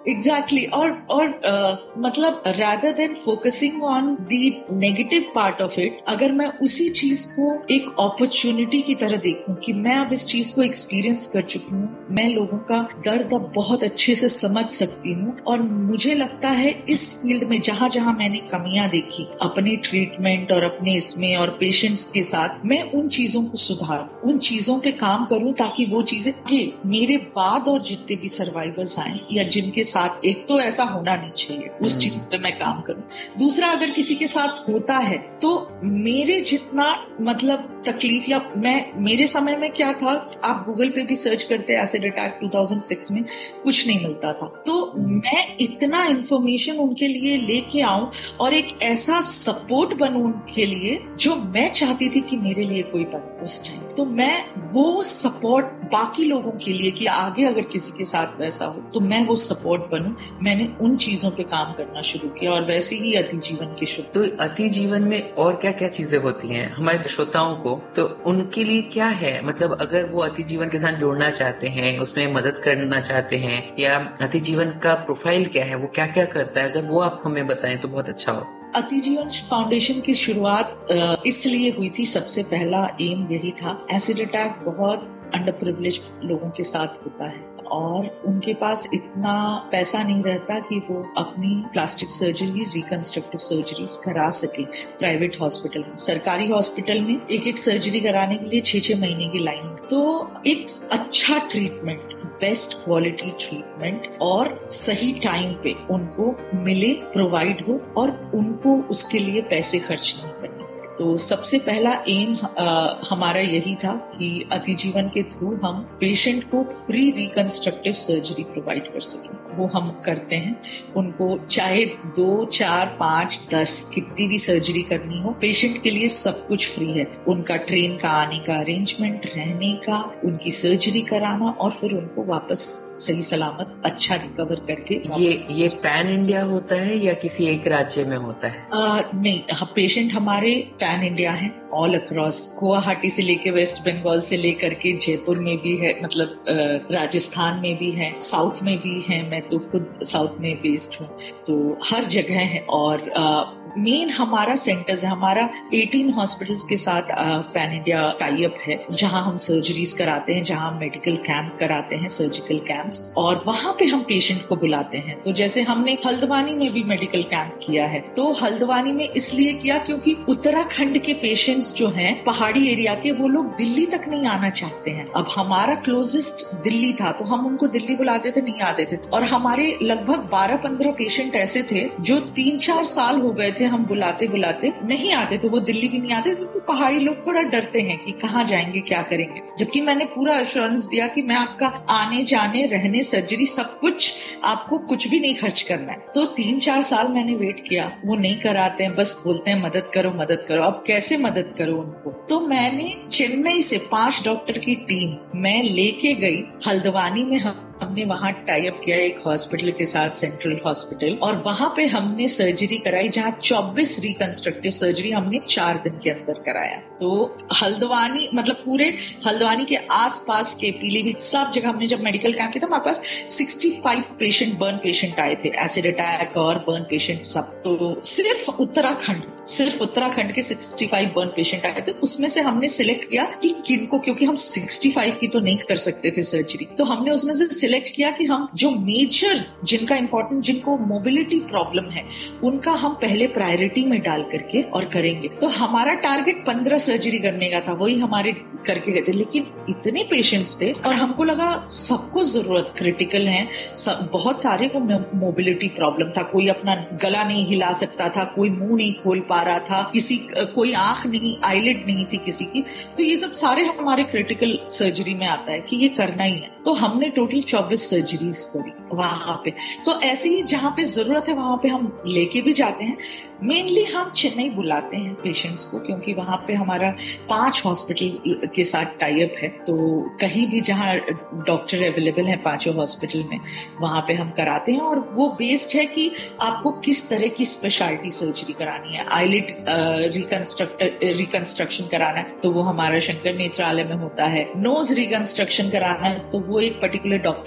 Exactly exactly. और और uh, मतलब rather than focusing on the negative part of it, अगर मैं उसी चीज को एक अपॉर्चुनिटी की तरह देखूं कि मैं अब इस चीज को एक्सपीरियंस कर चुकी हूँ, मैं लोगों का दर्द अब बहुत अच्छे से समझ सकती हूँ, और मुझे लगता है इस फील्ड में जहां जहां मैंने कमियां देखी अपने ट्रीटमेंट और अपने इसमें और पेशेंट्स के साथ, मैं उन चीजों को सुधार, उन चीजों पे काम करूं ताकि वो चीजें मेरे बाद और जितने भी सर्वाइवर्स आए या जिनके साथ, एक तो ऐसा होना नहीं चाहिए, उस चीज पे मैं काम करूं। दूसरा, अगर किसी के साथ होता है तो मेरे जितना मतलब तकलीफ, या मैं मेरे समय में क्या था, आप गूगल पे भी सर्च करते एसिड अटैक दो हज़ार छह में, कुछ नहीं मिलता था। तो मैं इतना इंफॉर्मेशन उनके लिए लेके आऊं और एक ऐसा सपोर्ट बनूं उनके लिए जो मैं चाहती थी कि मेरे लिए कोई बने उस टाइम। तो मैं वो सपोर्ट बाकी लोगों के लिए कि आगे अगर किसी के साथ वैसा हो तो मैं वो सपोर्ट बनूं, मैंने उन चीजों पे काम करना शुरू किया, और वैसे ही अति जीवन के शुरू। तो अति जीवन में और क्या क्या चीजें होती हैं हमारे श्रोताओं को, तो उनके लिए क्या है, मतलब अगर वो अति जीवन के साथ जोड़ना चाहते हैं, उसमें मदद करना चाहते हैं, या अति जीवन का प्रोफाइल क्या है, वो क्या क्या करता है, अगर वो आप हमें बताएं तो बहुत अच्छा हो। अति जीवन फाउंडेशन की शुरुआत इसलिए हुई थी, सबसे पहला एम यही था। एसिड अटैक बहुत अंडर प्रिविलेज लोगों के साथ होता है और उनके पास इतना पैसा नहीं रहता कि वो अपनी प्लास्टिक सर्जरी, रिकंस्ट्रक्टिव सर्जरीज करा सके प्राइवेट हॉस्पिटल में। सरकारी हॉस्पिटल में एक एक सर्जरी कराने के लिए छह छह महीने की लाइन। तो एक अच्छा ट्रीटमेंट, बेस्ट क्वालिटी ट्रीटमेंट और सही टाइम पे उनको मिले, प्रोवाइड हो, और उनको उसके लिए पैसे खर्च नहीं करने। तो सबसे पहला एम आ, हमारा यही था कि अति जीवन के थ्रू हम पेशेंट को फ्री रिकंस्ट्रक्टिव सर्जरी प्रोवाइड कर सकें। वो हम करते हैं। उनको चाहे दो, चार, पाँच, दस कितनी भी सर्जरी करनी हो, पेशेंट के लिए सब कुछ फ्री है। उनका ट्रेन का आने का अरेंजमेंट, रहने का, उनकी सर्जरी कराना, और फिर उनको वापस सही सलामत अच्छा रिकवर करके। ये ये पैन इंडिया होता है या किसी एक राज्य में होता है? आ, नहीं, पेशेंट हमारे पैन इंडिया है, ऑल अक्रॉस, गुवाहाटी से लेके वेस्ट बंगाल से लेकर के जयपुर में भी है, मतलब राजस्थान में भी है, साउथ में भी है। मैं तो खुद साउथ में बेस्ड हूँ, तो हर जगह है। और मेन हमारा सेंटर्स है, हमारा अठारह हॉस्पिटल्स के साथ पैन इंडिया टाई अप है, जहां हम सर्जरीज कराते हैं, जहां हम मेडिकल कैंप कराते हैं, सर्जिकल कैंप्स, और वहां पे हम पेशेंट को बुलाते हैं। तो जैसे हमने हल्द्वानी में भी मेडिकल कैंप किया है, तो हल्द्वानी में इसलिए किया क्योंकि उत्तराखंड के पेशेंट्स जो हैं पहाड़ी एरिया के, वो लोग दिल्ली तक नहीं आना चाहते हैं। अब हमारा क्लोजेस्ट दिल्ली था, तो हम उनको दिल्ली बुलाते थे, नहीं आते थे। और हमारे लगभग बारह पंद्रह पेशेंट ऐसे थे जो तीन चार साल हो गए थे, हम बुलाते बुलाते नहीं आते, तो वो दिल्ली भी नहीं आते, क्योंकि पहाड़ी लोग थोड़ा डरते हैं कि कहाँ जाएंगे, क्या करेंगे। जबकि मैंने पूरा अश्योरेंस दिया कि मैं आपका आने जाने, रहने, सर्जरी, सब कुछ, आपको कुछ भी नहीं खर्च करना है। तो तीन चार साल मैंने वेट किया, वो नहीं कराते हैं, बस बोलते हैं मदद करो मदद करो। अब कैसे मदद करो उनको? तो मैंने चेन्नई से पांच डॉक्टर की टीम मैं लेके गई हल्द्वानी में। हम हमने वहाँ टाई अप किया एक हॉस्पिटल के साथ, सेंट्रल हॉस्पिटल, और वहाँ पे हमने सर्जरी कराई, जहाँ चौबीस रिकंस्ट्रक्टिव सर्जरी हमने चार दिन के अंदर कराया। तो हल्द्वानी, मतलब पूरे हल्द्वानी के आसपास के पीलीभीत, सब जगह हमने जब मेडिकल कैंप किया था, हमारे पास पैंसठ पेशेंट, बर्न पेशेंट आए थे, एसिड अटैक और बर्न पेशेंट सब। तो सिर्फ उत्तराखंड सिर्फ उत्तराखंड के पैंसठ बर्न पेशेंट आए थे। उसमें से हमने सिलेक्ट किया कि किनको, क्योंकि हम पैंसठ की तो नहीं कर सकते थे सर्जरी, तो हमने उसमें से सिलेक्ट किया कि हम जो मेजर, जिनका इंपॉर्टेंट, जिनको मोबिलिटी प्रॉब्लम है, उनका हम पहले प्रायोरिटी में डाल करके और करेंगे। तो हमारा टारगेट पंद्रह सर्जरी करने का था, वही हमारे करके गए थे। लेकिन इतने पेशेंट्स थे और हमको लगा सबको जरूरत क्रिटिकल है, सब, बहुत सारे को मोबिलिटी प्रॉब्लम था। कोई अपना गला नहीं हिला सकता था, कोई मुंह नहीं खोल पा रहा था, किसी कोई आंख नहीं, आईलिड नहीं थी किसी की। तो ये सब सारे हमारे क्रिटिकल सर्जरी में आता है कि ये करना ही है। तो हमने टोटल चौबीस सर्जरीज करी वहां पे। तो ऐसे ही जहां पे जरूरत है वहां पे हम लेके भी जाते हैं। मेनली हम चेन्नई बुलाते हैं पेशेंट्स को, क्योंकि वहां पे हमारा पांच हॉस्पिटल के साथ टाई अप है। तो कहीं भी जहां डॉक्टर अवेलेबल है पांचों हॉस्पिटल में, वहां पे हम कराते हैं। और वो बेस्ड है कि आपको किस तरह की स्पेशलिटी सर्जरी करानी है। आईलिड रिकंस्ट्रक्ट रिकंस्ट्रक्शन कराना है तो वो हमारा शंकर नेत्रालय में होता है। नोज रिकंस्ट्रक्शन कराना है तो वो एक पर्टिकुलर डॉक्टर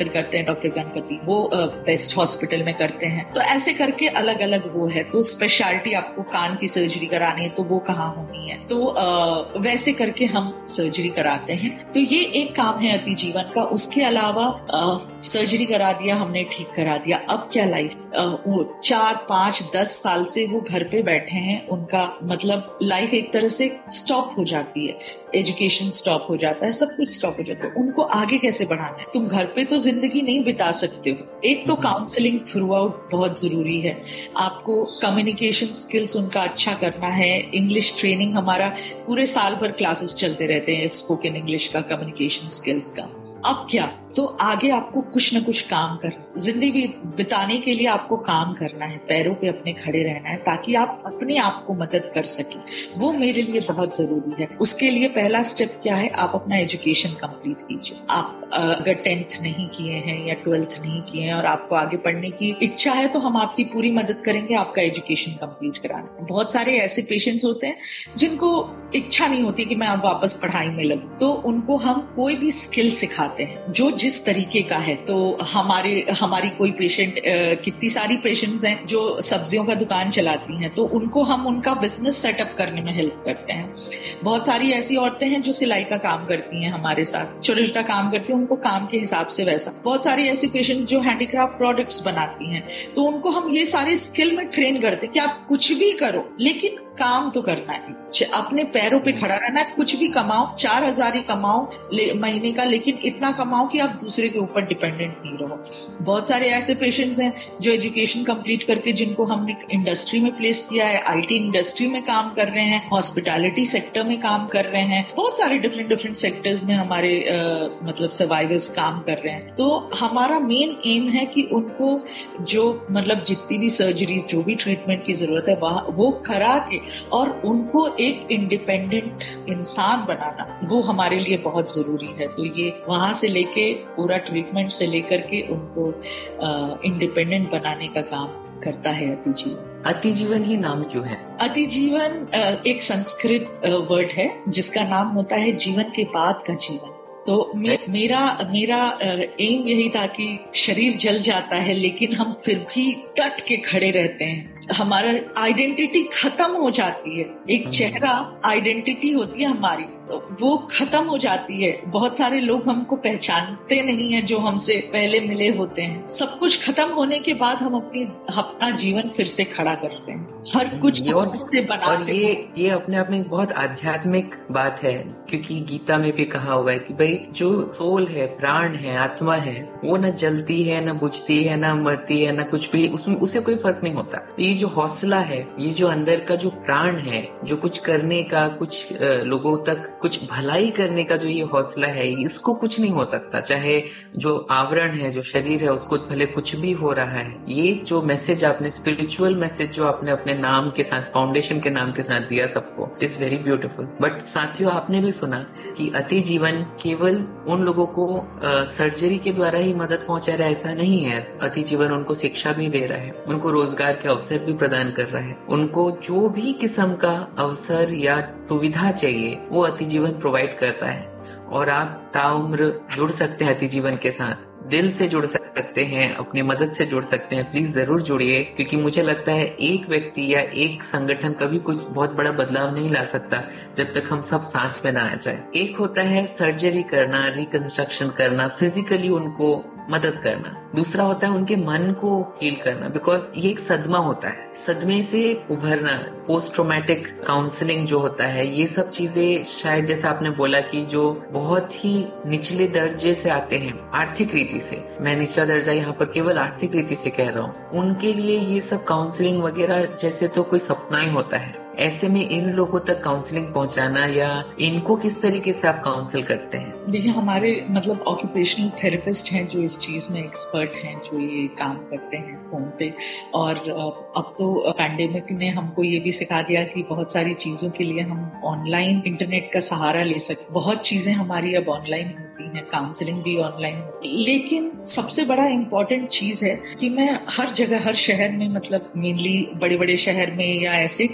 डॉक्टर करते हैं, डॉक्टर गणपति, वो बेस्ट हॉस्पिटल में करते हैं। तो ऐसे करके अलग अलग वो है। तो स्पेशलिटी आपको कान की सर्जरी करानी है तो वो कहाँ होनी है, तो आ, वैसे करके हम सर्जरी कराते हैं। तो ये एक काम है अति जीवन का। उसके अलावा आ, सर्जरी करा दिया हमने, ठीक करा दिया, अब क्या लाइफ, वो चार पांच दस साल से वो घर पे बैठे हैं, उनका मतलब लाइफ एक तरह से स्टॉप हो जाती है, एजुकेशन स्टॉप हो जाता है, सब कुछ स्टॉप हो जाता है। उनको आगे कैसे बढ़ाना है? तुम घर पे तो जिंदगी नहीं बिता सकते हो। एक तो काउंसलिंग थ्रू आउट बहुत जरूरी है। आपको कम्युनिकेशन स्किल्स उनका अच्छा करना है। इंग्लिश ट्रेनिंग, हमारा पूरे साल भर क्लासेस चलते रहते हैं स्पोकन इंग्लिश का, कम्युनिकेशन स्किल्स का। अब क्या, तो आगे आपको कुछ न कुछ काम करना, जिंदगी बिताने के लिए आपको काम करना है, पैरों पे अपने खड़े रहना है, ताकि आप अपने आप को मदद कर सकें। वो मेरे लिए बहुत जरूरी है। उसके लिए पहला स्टेप क्या है, आप अपना एजुकेशन कंप्लीट कीजिए। आप अगर टेंथ नहीं किए हैं या ट्वेल्थ नहीं किए हैं और आपको आगे पढ़ने की इच्छा है, तो हम आपकी पूरी मदद करेंगे आपका एजुकेशन कंप्लीट कराने। बहुत सारे ऐसे पेशेंट्स होते हैं जिनको इच्छा नहीं होती कि मैं अब वापस पढ़ाई में लगूं, तो उनको हम कोई भी स्किल सिखाते हैं जो जिस तरीके का है। तो हमारे हमारी कोई पेशेंट, कितनी सारी पेशेंट्स हैं जो सब्जियों का दुकान चलाती हैं, तो उनको हम उनका बिजनेस सेटअप करने में हेल्प करते हैं। बहुत सारी ऐसी औरतें हैं जो सिलाई का काम करती हैं हमारे साथ, छोटा छोटा काम करती हैं, उनको काम के हिसाब से वैसा। बहुत सारी ऐसी पेशेंट जो हैंडीक्राफ्ट प्रोडक्ट्स बनाती हैं, तो उनको हम ये सारे स्किल में ट्रेन करते हैं कि आप कुछ भी करो लेकिन काम तो करना है, अपने पैरों पे खड़ा रहना है। कुछ भी कमाओ, चार हजार ही कमाओ महीने का, लेकिन इतना कमाओ कि आप दूसरे के ऊपर डिपेंडेंट नहीं रहो। बहुत सारे ऐसे पेशेंट्स हैं जो एजुकेशन कंप्लीट करके, जिनको हमने इंडस्ट्री में प्लेस किया है, आईटी इंडस्ट्री में काम कर रहे हैं, हॉस्पिटैलिटी सेक्टर में काम कर रहे हैं, बहुत सारे डिफरेंट डिफरेंट सेक्टर्स में हमारे आ, मतलब सर्वाइवर्स काम कर रहे हैं। तो हमारा मेन एम है कि उनको जो मतलब जितनी भी सर्जरीज, जो भी ट्रीटमेंट की जरूरत है वो करा के और उनको एक इंडिपेंडेंट इंसान बनाना, वो हमारे लिए बहुत जरूरी है। तो ये वहां से लेके पूरा ट्रीटमेंट से लेकर के उनको इंडिपेंडेंट बनाने का काम करता है अति जीवन। अति जीवन ही नाम क्यों है? अति जीवन एक संस्कृत वर्ड है जिसका नाम होता है जीवन के बाद का जीवन। तो मे, मेरा मेरा एम यही था कि शरीर जल जाता है लेकिन हम फिर भी डट के खड़े रहते हैं। हमारा आइडेंटिटी खत्म हो जाती है, एक चेहरा आइडेंटिटी होती है हमारी, तो वो खत्म हो जाती है। बहुत सारे लोग हमको पहचानते नहीं है जो हमसे पहले मिले होते हैं। सब कुछ खत्म होने के बाद हम अपनी अपना जीवन फिर से खड़ा करते हैं, हर कुछ से बनाते और ये ये अपने आप में बहुत आध्यात्मिक बात है, क्योंकि गीता में भी कहा हुआ है कि भाई जो सोल है, प्राण है, आत्मा है, वो न जलती है, न बुझती है, न मरती है, न कुछ भी, उसमें उसे कोई फर्क नहीं होता। ये जो हौसला है, ये जो अंदर का जो प्राण है, जो कुछ करने का, कुछ लोगों तक कुछ भलाई करने का जो ये हौसला है, इसको कुछ नहीं हो सकता। चाहे जो आवरण है, जो शरीर है, उसको भले कुछ भी हो रहा है। ये जो मैसेज आपने, स्पिरिचुअल मैसेज जो आपने अपने नाम के साथ, फाउंडेशन के नाम के साथ दिया सबको, it is very beautiful. But साथियों, आपने भी सुना कि अति जीवन केवल उन लोगों को सर्जरी के द्वारा ही मदद पहुंचा रहा है, ऐसा नहीं है। अति जीवन उनको शिक्षा भी दे रहा है, उनको रोजगार के अवसर भी प्रदान कर रहा है, उनको जो भी किस्म का अवसर या सुविधा चाहिए वो अति जीवन प्रोवाइड करता है। और आप ताउम्र जुड़ सकते हैं अति जीवन के साथ, दिल से जुड़ सकते हैं, अपनी मदद से जुड़ सकते हैं। प्लीज जरूर जुड़िए, क्योंकि मुझे लगता है एक व्यक्ति या एक संगठन कभी कुछ बहुत बड़ा बदलाव नहीं ला सकता जब तक हम सब साथ में ना आ जाए। एक होता है सर्जरी करना, रिकंस्ट्रक्शन करना, फिजिकली उनको मदद करना। दूसरा होता है उनके मन को हील करना, बिकॉज ये एक सदमा होता है, सदमे से उभरना, पोस्ट ट्रॉमेटिक काउंसलिंग जो होता है, ये सब चीजें शायद जैसा आपने बोला कि जो बहुत ही निचले दर्जे से आते हैं, आर्थिक रीति से, मैं निचला दर्जा यहाँ पर केवल आर्थिक रीति से कह रहा हूँ, उनके लिए ये सब काउंसलिंग वगैरह जैसे तो कोई सपना ही होता है। ऐसे में इन लोगों तक काउंसलिंग पहुंचाना, या इनको किस तरीके से आप काउंसिल करते हैं? देखिए, हमारे मतलब ऑक्यूपेशनल थेरेपिस्ट हैं जो इस चीज में एक्सपर्ट हैं, जो ये काम करते हैं फोन पे। और अब तो पैंडेमिक ने हमको ये भी सिखा दिया कि बहुत सारी चीजों के लिए हम ऑनलाइन इंटरनेट का सहारा ले सकते। बहुत चीजें हमारी अब ऑनलाइन होती हैं, काउंसलिंग भी ऑनलाइन होती है। लेकिन सबसे बड़ा इम्पोर्टेंट चीज है कि मैं हर जगह, हर शहर में, मतलब मेनली बड़े बड़े शहर में या ऐसे ट्रैवल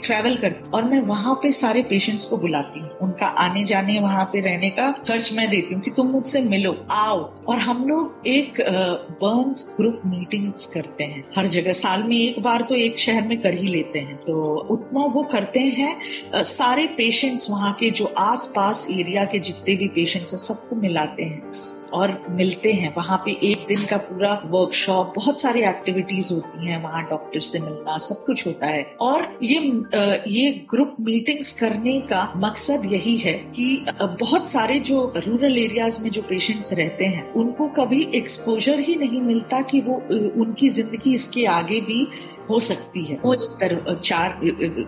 करती और मैं वहाँ पे सारे पेशेंट्स को बुलाती हूँ, उनका आने जाने वहाँ पे रहने का खर्च मैं देती हूँ कि तुम मुझसे मिलो, आओ। और हम लोग एक बर्न्स ग्रुप मीटिंग्स करते हैं हर जगह, साल में एक बार तो एक शहर में कर ही लेते हैं, तो उतना वो करते हैं। सारे पेशेंट्स वहाँ के जो आस पास एरिया के जितने भी पेशेंट्स हैं सबको मिलाते हैं और मिलते हैं। वहाँ पे एक दिन का पूरा वर्कशॉप, बहुत सारी एक्टिविटीज होती हैं वहाँ, डॉक्टर से मिलना, सब कुछ होता है। और ये ये ग्रुप मीटिंग्स करने का मकसद यही है कि बहुत सारे जो रूरल एरियाज में जो पेशेंट्स रहते हैं उनको कभी एक्सपोजर ही नहीं मिलता कि वो उनकी जिंदगी इसके आगे भी हो सकती है। वो चार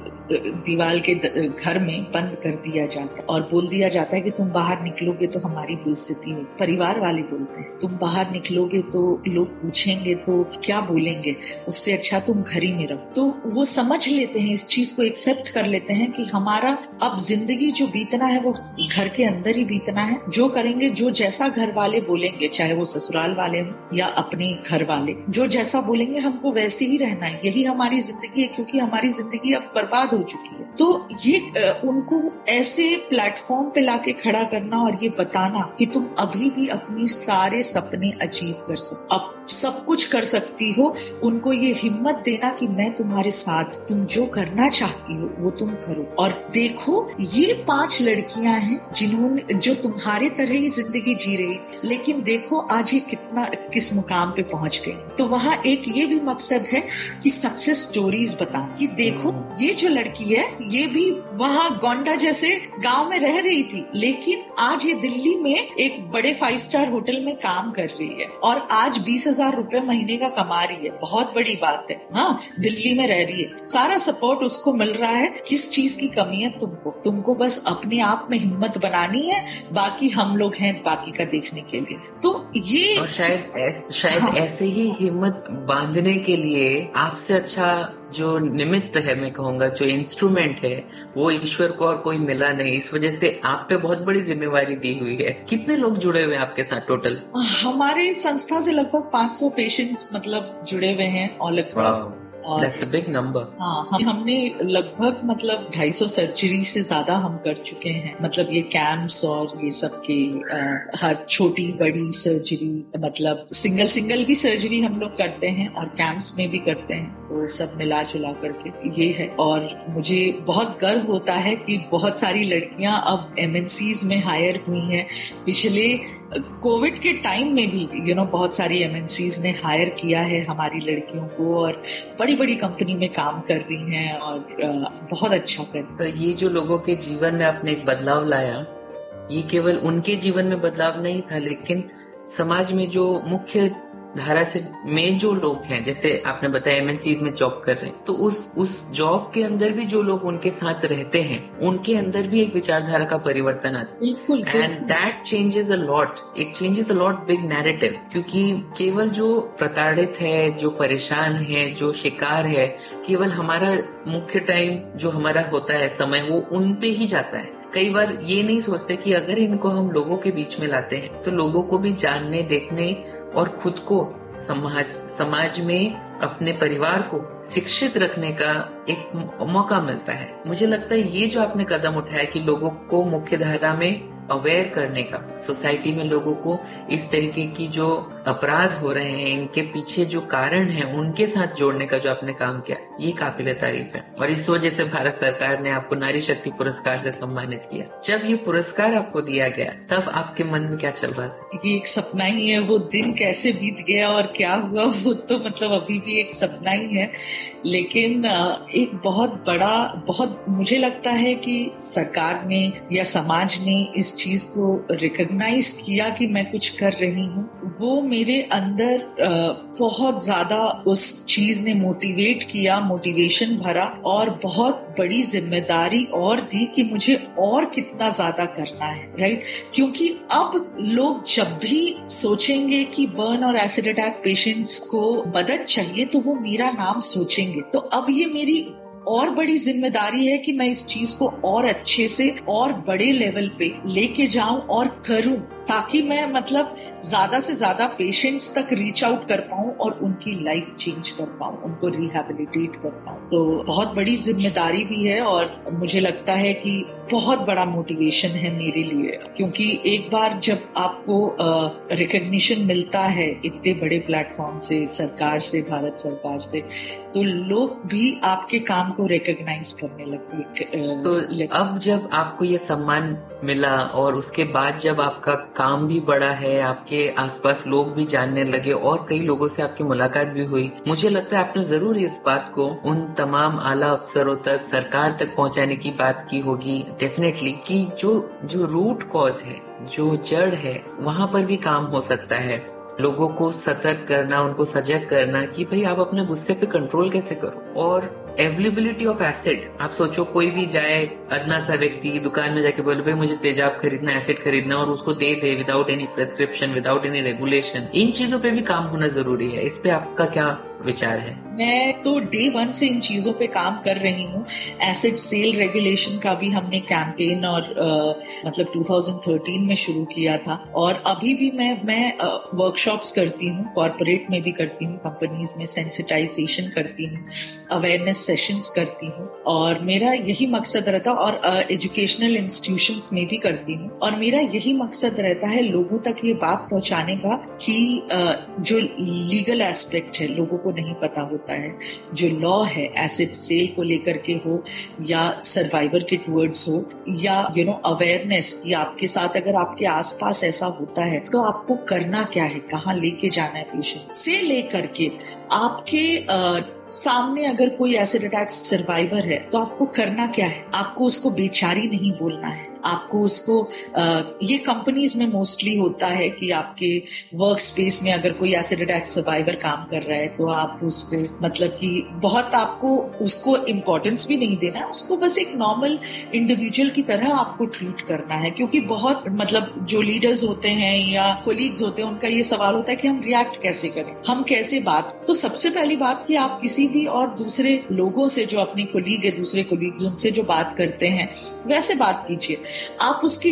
दीवार के घर में बंद कर दिया जाता है और बोल दिया जाता है कि तुम बाहर निकलोगे तो हमारी बेइज्जती हो। परिवार वाले बोलते हैं तुम बाहर निकलोगे तो लोग पूछेंगे तो क्या बोलेंगे, उससे अच्छा तुम घर ही में रहो। तो वो समझ लेते हैं, इस चीज को एक्सेप्ट कर लेते हैं कि हमारा अब जिंदगी जो बीतना है वो घर के अंदर ही बीतना है। जो करेंगे, जो जैसा घर वाले बोलेंगे, चाहे वो ससुराल वाले हो या अपने घर वाले, जो जैसा बोलेंगे हमको वैसे ही रहना है। यही हमारी जिंदगी है, क्योंकि हमारी जिंदगी अब बर्बाद हो चुकी है। तो ये उनको ऐसे प्लेटफॉर्म पे लाके खड़ा करना और ये बताना कि तुम अभी भी अपनी सारे सपने अचीव कर सकते, अब सब कुछ कर सकती हो, उनको ये हिम्मत देना कि मैं तुम्हारे साथ, तुम जो करना चाहती हो वो तुम करो। और देखो ये पांच लड़कियां हैं जिन्होंने, जो तुम्हारे तरह ही जिंदगी जी रही, लेकिन देखो आज ये कितना किस मुकाम पे पहुंच गई। तो वहाँ एक ये भी मकसद है कि सक्सेस स्टोरीज बता कि देखो ये जो लड़की है ये भी वहाँ गोंडा जैसे गांव में रह रही थी, लेकिन आज ये दिल्ली में एक बड़े फाइव स्टार होटल में काम कर रही है और आज बीस हजार रुपए महीने का कमा रही है। बहुत बड़ी बात है। हाँ, दिल्ली में रह रही है, सारा सपोर्ट उसको मिल रहा है। किस चीज की कमी है तुमको? तुमको बस अपने आप में हिम्मत बनानी है, बाकी हम लोग हैं बाकी का देखने के लिए। तो ये और शायद ऐस, शायद हाँ। ऐसे ही हिम्मत बांधने के लिए आपसे अच्छा जो निमित्त है, मैं कहूँगा जो इंस्ट्रूमेंट है, वो ईश्वर को और कोई मिला नहीं। इस वजह से आप पे बहुत बड़ी जिम्मेवारी दी हुई है। कितने लोग जुड़े हुए हैं आपके साथ टोटल? हमारे संस्था से लगभग पाँच सौ पेशेंट्स मतलब जुड़े हुए हैं all across. That's a big number. हाँ, हम हमने लगभग मतलब ढाई सौ सर्जरी से ज्यादा हम कर चुके हैं। मतलब ये कैंप्स और ये सब के हर छोटी बड़ी सर्जरी, मतलब सिंगल सिंगल भी सर्जरी हम लोग करते हैं और कैंप्स में भी करते हैं। तो सब मिला जुला करके ये है। और मुझे बहुत गर्व होता है कि बहुत सारी लड़कियां अब एमएनसीज में हायर हुई हैं। पिछले कोविड के टाइम में भी यू नो बहुत सारी एमएनसीज ने हायर किया है हमारी लड़कियों को और बड़ी बड़ी कंपनी में काम कर रही हैं और बहुत अच्छा कर रही हैं। तो ये जो लोगों के जीवन में आपने एक बदलाव लाया, ये केवल उनके जीवन में बदलाव नहीं था, लेकिन समाज में जो मुख्य धारा से में जो लोग हैं, जैसे आपने बताया एमएनसीज में जॉब कर रहे हैं, तो उस उस जॉब के अंदर भी जो लोग उनके साथ रहते हैं, उनके अंदर भी एक विचारधारा का परिवर्तन आता है। And that changes a lot, it changes a lot big narrative. क्योंकि केवल जो प्रताड़ित है, जो परेशान है, जो शिकार है, केवल हमारा मुख्य टाइम जो हमारा होता है समय, वो उन पे ही जाता है। कई बार ये नहीं सोचते कि अगर इनको हम लोगों के बीच में लाते हैं तो लोगों को भी जानने, देखने और खुद को समाज समाज में अपने परिवार को शिक्षित रखने का एक मौका मिलता है। मुझे लगता है ये जो आपने कदम उठाया कि लोगों को मुख्य धारा में अवेयर करने का, सोसाइटी में लोगों को इस तरीके की जो अपराध हो रहे हैं, इनके पीछे जो कारण है, उनके साथ जोड़ने का जो आपने काम किया, ये काबिले तारीफ है। और इस वजह से भारत सरकार ने आपको नारी शक्ति पुरस्कार से सम्मानित किया। जब ये पुरस्कार आपको दिया गया, तब आपके मन में क्या चल रहा था? ये एक सपना ही है। वो दिन कैसे बीत गया और क्या हुआ वो तो मतलब अभी भी एक सपना ही है। लेकिन एक बहुत बड़ा, बहुत मुझे लगता है कि सरकार ने या समाज ने इस चीज को रिकॉग्नाइज किया कि मैं कुछ कर रही हूँ। वो मेरे अंदर बहुत ज्यादा उस चीज ने मोटिवेट किया, मोटिवेशन भरा और बहुत बड़ी जिम्मेदारी और दी कि मुझे और कितना ज्यादा करना है, राइट। क्योंकि अब लोग जब भी सोचेंगे कि बर्न और एसिड अटैक पेशेंट्स को मदद चाहिए तो वो मेरा नाम सोचेंगे। तो अब ये मेरी और बड़ी जिम्मेदारी है कि मैं इस चीज को और अच्छे से और बड़े लेवल पे लेके जाऊं और करूं, ताकि मैं मतलब ज्यादा से ज्यादा पेशेंट्स तक रीच आउट कर पाऊं और उनकी लाइफ चेंज कर पाऊं, उनको रिहैबिलिटेट कर पाऊं। तो बहुत बड़ी जिम्मेदारी भी है और मुझे लगता है कि बहुत बड़ा मोटिवेशन है मेरे लिए, क्योंकि एक बार जब आपको रिकग्निशन मिलता है इतने बड़े प्लेटफॉर्म से, सरकार से, भारत सरकार से, तो लोग भी आपके काम को रिकग्नाइज करने लगते। तो अब जब आपको ये सम्मान मिला और उसके बाद जब आपका काम भी बढ़ा है, आपके आसपास लोग भी जानने लगे और कई लोगों से आपकी मुलाकात भी हुई, मुझे लगता है आपने जरूर इस बात को उन तमाम आला अफसरों तक, सरकार तक पहुंचाने की बात की होगी डेफिनेटली, कि जो जो रूट कॉज है, जो जड़ है, वहां पर भी काम हो सकता है। लोगों को सतर्क करना, उनको सजग करना कि भाई आप अपने गुस्से पे कंट्रोल कैसे करो। और अवेलेबिलिटी ऑफ एसिड, आप सोचो कोई भी जाए, अदना सा व्यक्ति दुकान में जाके बोले भाई मुझे तेजाब खरीदना, एसिड खरीदना, और उसको दे दे without any prescription, without any regulation. इन चीजों पे भी काम होना जरूरी है। इस पे आपका क्या विचार है? मैं तो डे वन से इन चीजों पे काम कर रही हूँ। एसिड सेल रेगुलेशन का भी हमने कैंपेन और आ, मतलब दो हज़ार तेरह में शुरू किया था, और अभी भी मैं मैं वर्कशॉप्स करती हूँ, कॉर्पोरेट में भी करती हूँ, कंपनीज में सेंसिटाइजेशन करती हूँ, अवेयरनेस सेशंस करती हूँ, और मेरा यही मकसद रहता है, और एजुकेशनल uh, इंस्टीट्यूशंस में भी करती हूँ, और मेरा यही मकसद रहता है लोगों तक ये बात पहुंचाने का कि uh, जो लीगल एस्पेक्ट है लोगों को नहीं पता होता है, जो लॉ है एसिड सेल को लेकर के हो या सर्वाइवर के टुवर्ड्स हो, या यू नो अवेयरनेस कि आपके साथ अगर आपके आसपास ऐसा होता है तो आपको करना क्या है, कहाँ लेके जाना है पेशेंट, से लेकर के आपके आ, सामने अगर कोई एसिड अटैक सर्वाइवर है तो आपको करना क्या है। आपको उसको बेचारी नहीं बोलना है, आपको उसको आ, ये कंपनीज में मोस्टली होता है कि आपके वर्क स्पेस में अगर कोई एसिड अटैक सर्वाइवर काम कर रहा है तो आप उसको मतलब कि बहुत आपको उसको इम्पोर्टेंस भी नहीं देना है, उसको बस एक नॉर्मल इंडिविजुअल की तरह आपको ट्रीट करना है। क्योंकि बहुत मतलब जो लीडर्स होते हैं या कोलीग्स होते हैं, उनका ये सवाल होता है कि हम रिएक्ट कैसे करें, हम कैसे बात। तो सबसे पहली बात कि आप किसी भी और दूसरे लोगों से जो अपने कोलीग है, दूसरे कोलीग्स, उनसे जो बात करते हैं वैसे बात कीजिए। आप उसकी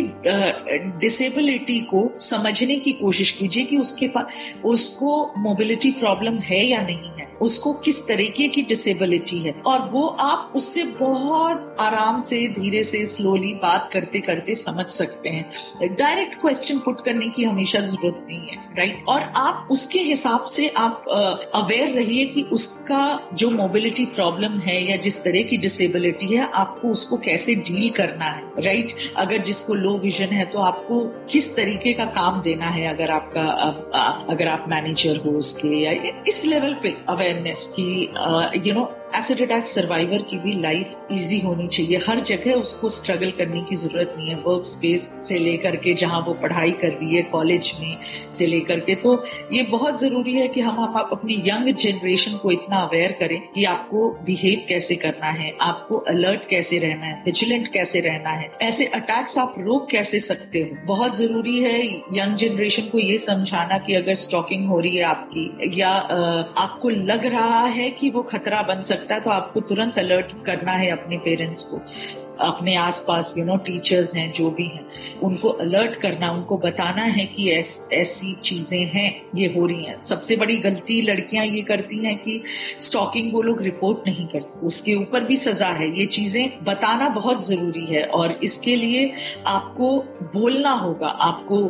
डिसेबिलिटी को समझने की कोशिश कीजिए कि उसके पास उसको मोबिलिटी प्रॉब्लम है या नहीं है, उसको किस तरीके की डिसेबिलिटी है, और वो आप उससे बहुत आराम से, धीरे से, स्लोली बात करते करते समझ सकते हैं। डायरेक्ट क्वेश्चन पुट करने की हमेशा जरूरत नहीं है, राइट। और आप उसके हिसाब से आप अवेयर रहिए कि उसका जो मोबिलिटी प्रॉब्लम है या जिस तरह की डिसेबिलिटी है, आपको उसको कैसे डील करना है, राइट। अगर जिसको लो विजन है तो आपको किस तरीके का काम देना है, अगर आपका अगर आप मैनेजर हो उसके, या इस लेवल पे अवेयरनेस की you know acid attack survivor की भी लाइफ इजी होनी चाहिए। हर जगह उसको स्ट्रगल करने की जरूरत नहीं है, वर्क स्पेस से लेकर के जहां वो पढ़ाई कर रही है, कॉलेज में से लेकर के। तो ये बहुत जरूरी है कि हम आप अपनी यंग जनरेशन को इतना अवेयर करें कि आपको बिहेव कैसे करना है, आपको अलर्ट कैसे रहना है, विजिलेंट कैसे रहना है, ऐसे अटैक्स आप रोक कैसे सकते हो। बहुत जरूरी है यंग जनरेशन को ये समझाना कि अगर स्टॉकिंग हो रही है आपकी, या आपको लग रहा है कि वो खतरा बन सकता है, तो आपको तुरंत अलर्ट करना है अपने पेरेंट्स को, अपने आसपास यू नो टीचर्स हैं जो भी हैं, उनको अलर्ट करना, उनको बताना है कि ऐस, ऐसी चीजें हैं, ये हो रही हैं। सबसे बड़ी गलती लड़कियां ये करती हैं कि स्टॉकिंग वो लोग रिपोर्ट नहीं करती, उसके ऊपर भी सजा है। ये चीजें बताना बहुत जरूरी है, और इसके लिए आपको बोलना होगा, आपको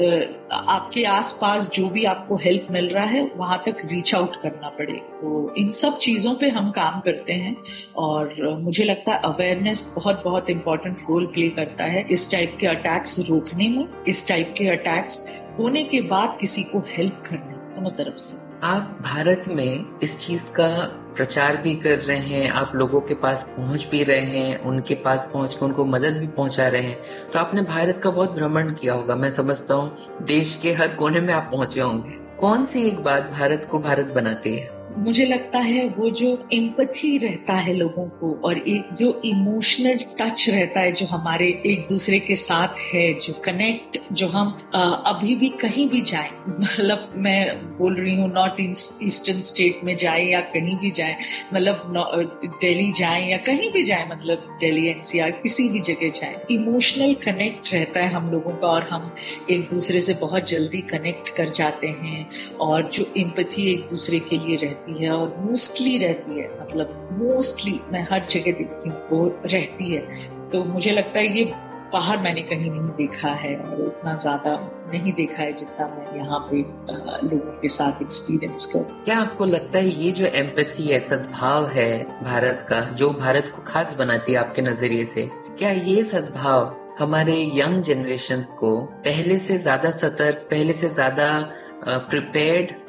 आपके आसपास जो भी आपको हेल्प मिल रहा है वहां तक रीच आउट करना पड़ेगा। तो इन सब चीजों पे हम काम करते हैं, और मुझे लगता है अवेयरनेस बहुत बहुत इंपॉर्टेंट रोल प्ले करता है इस टाइप के अटैक्स रोकने में, इस टाइप के अटैक्स होने के बाद किसी को हेल्प करने दोनों तरफ से। आप भारत में इस चीज का प्रचार भी कर रहे हैं, आप लोगों के पास पहुंच भी रहे हैं, उनके पास पहुंच के उनको मदद भी पहुंचा रहे हैं। तो आपने भारत का बहुत भ्रमण किया होगा, मैं समझता हूँ देश के हर कोने में आप पहुंचे होंगे। कौन सी एक बात भारत को भारत बनाती है? मुझे लगता है वो जो एम्पैथी रहता है लोगों को और एक जो इमोशनल टच रहता है जो हमारे एक दूसरे के साथ है, जो कनेक्ट, जो हम आ, अभी भी कहीं भी जाएं, मतलब मैं बोल रही हूँ नॉर्थ ईस्टर्न स्टेट में जाए या कहीं भी जाए, मतलब दिल्ली जाए या कहीं भी जाए, मतलब दिल्ली एनसीआर किसी भी जगह जाए, इमोशनल कनेक्ट रहता है हम लोगों का और हम एक दूसरे से बहुत जल्दी कनेक्ट कर जाते हैं और जो एम्पैथी एक दूसरे के लिए रहती है और मोस्टली रहती है, मतलब मोस्टली मैं हर जगह देखती हूँ वो रहती है। तो मुझे लगता है ये बाहर मैंने कहीं नहीं देखा है और उतना ज्यादा नहीं देखा है जितना मैं यहाँ पे लोगों के साथ एक्सपीरियंस कर। क्या आपको लगता है ये जो एम्पैथी है, सद्भाव है भारत का, जो भारत को खास बनाती है आपके नजरिए से, क्या ये सद्भाव हमारे यंग जनरेशन को पहले से ज्यादा सतर्क, पहले से ज्यादा प्रिपेयर्ड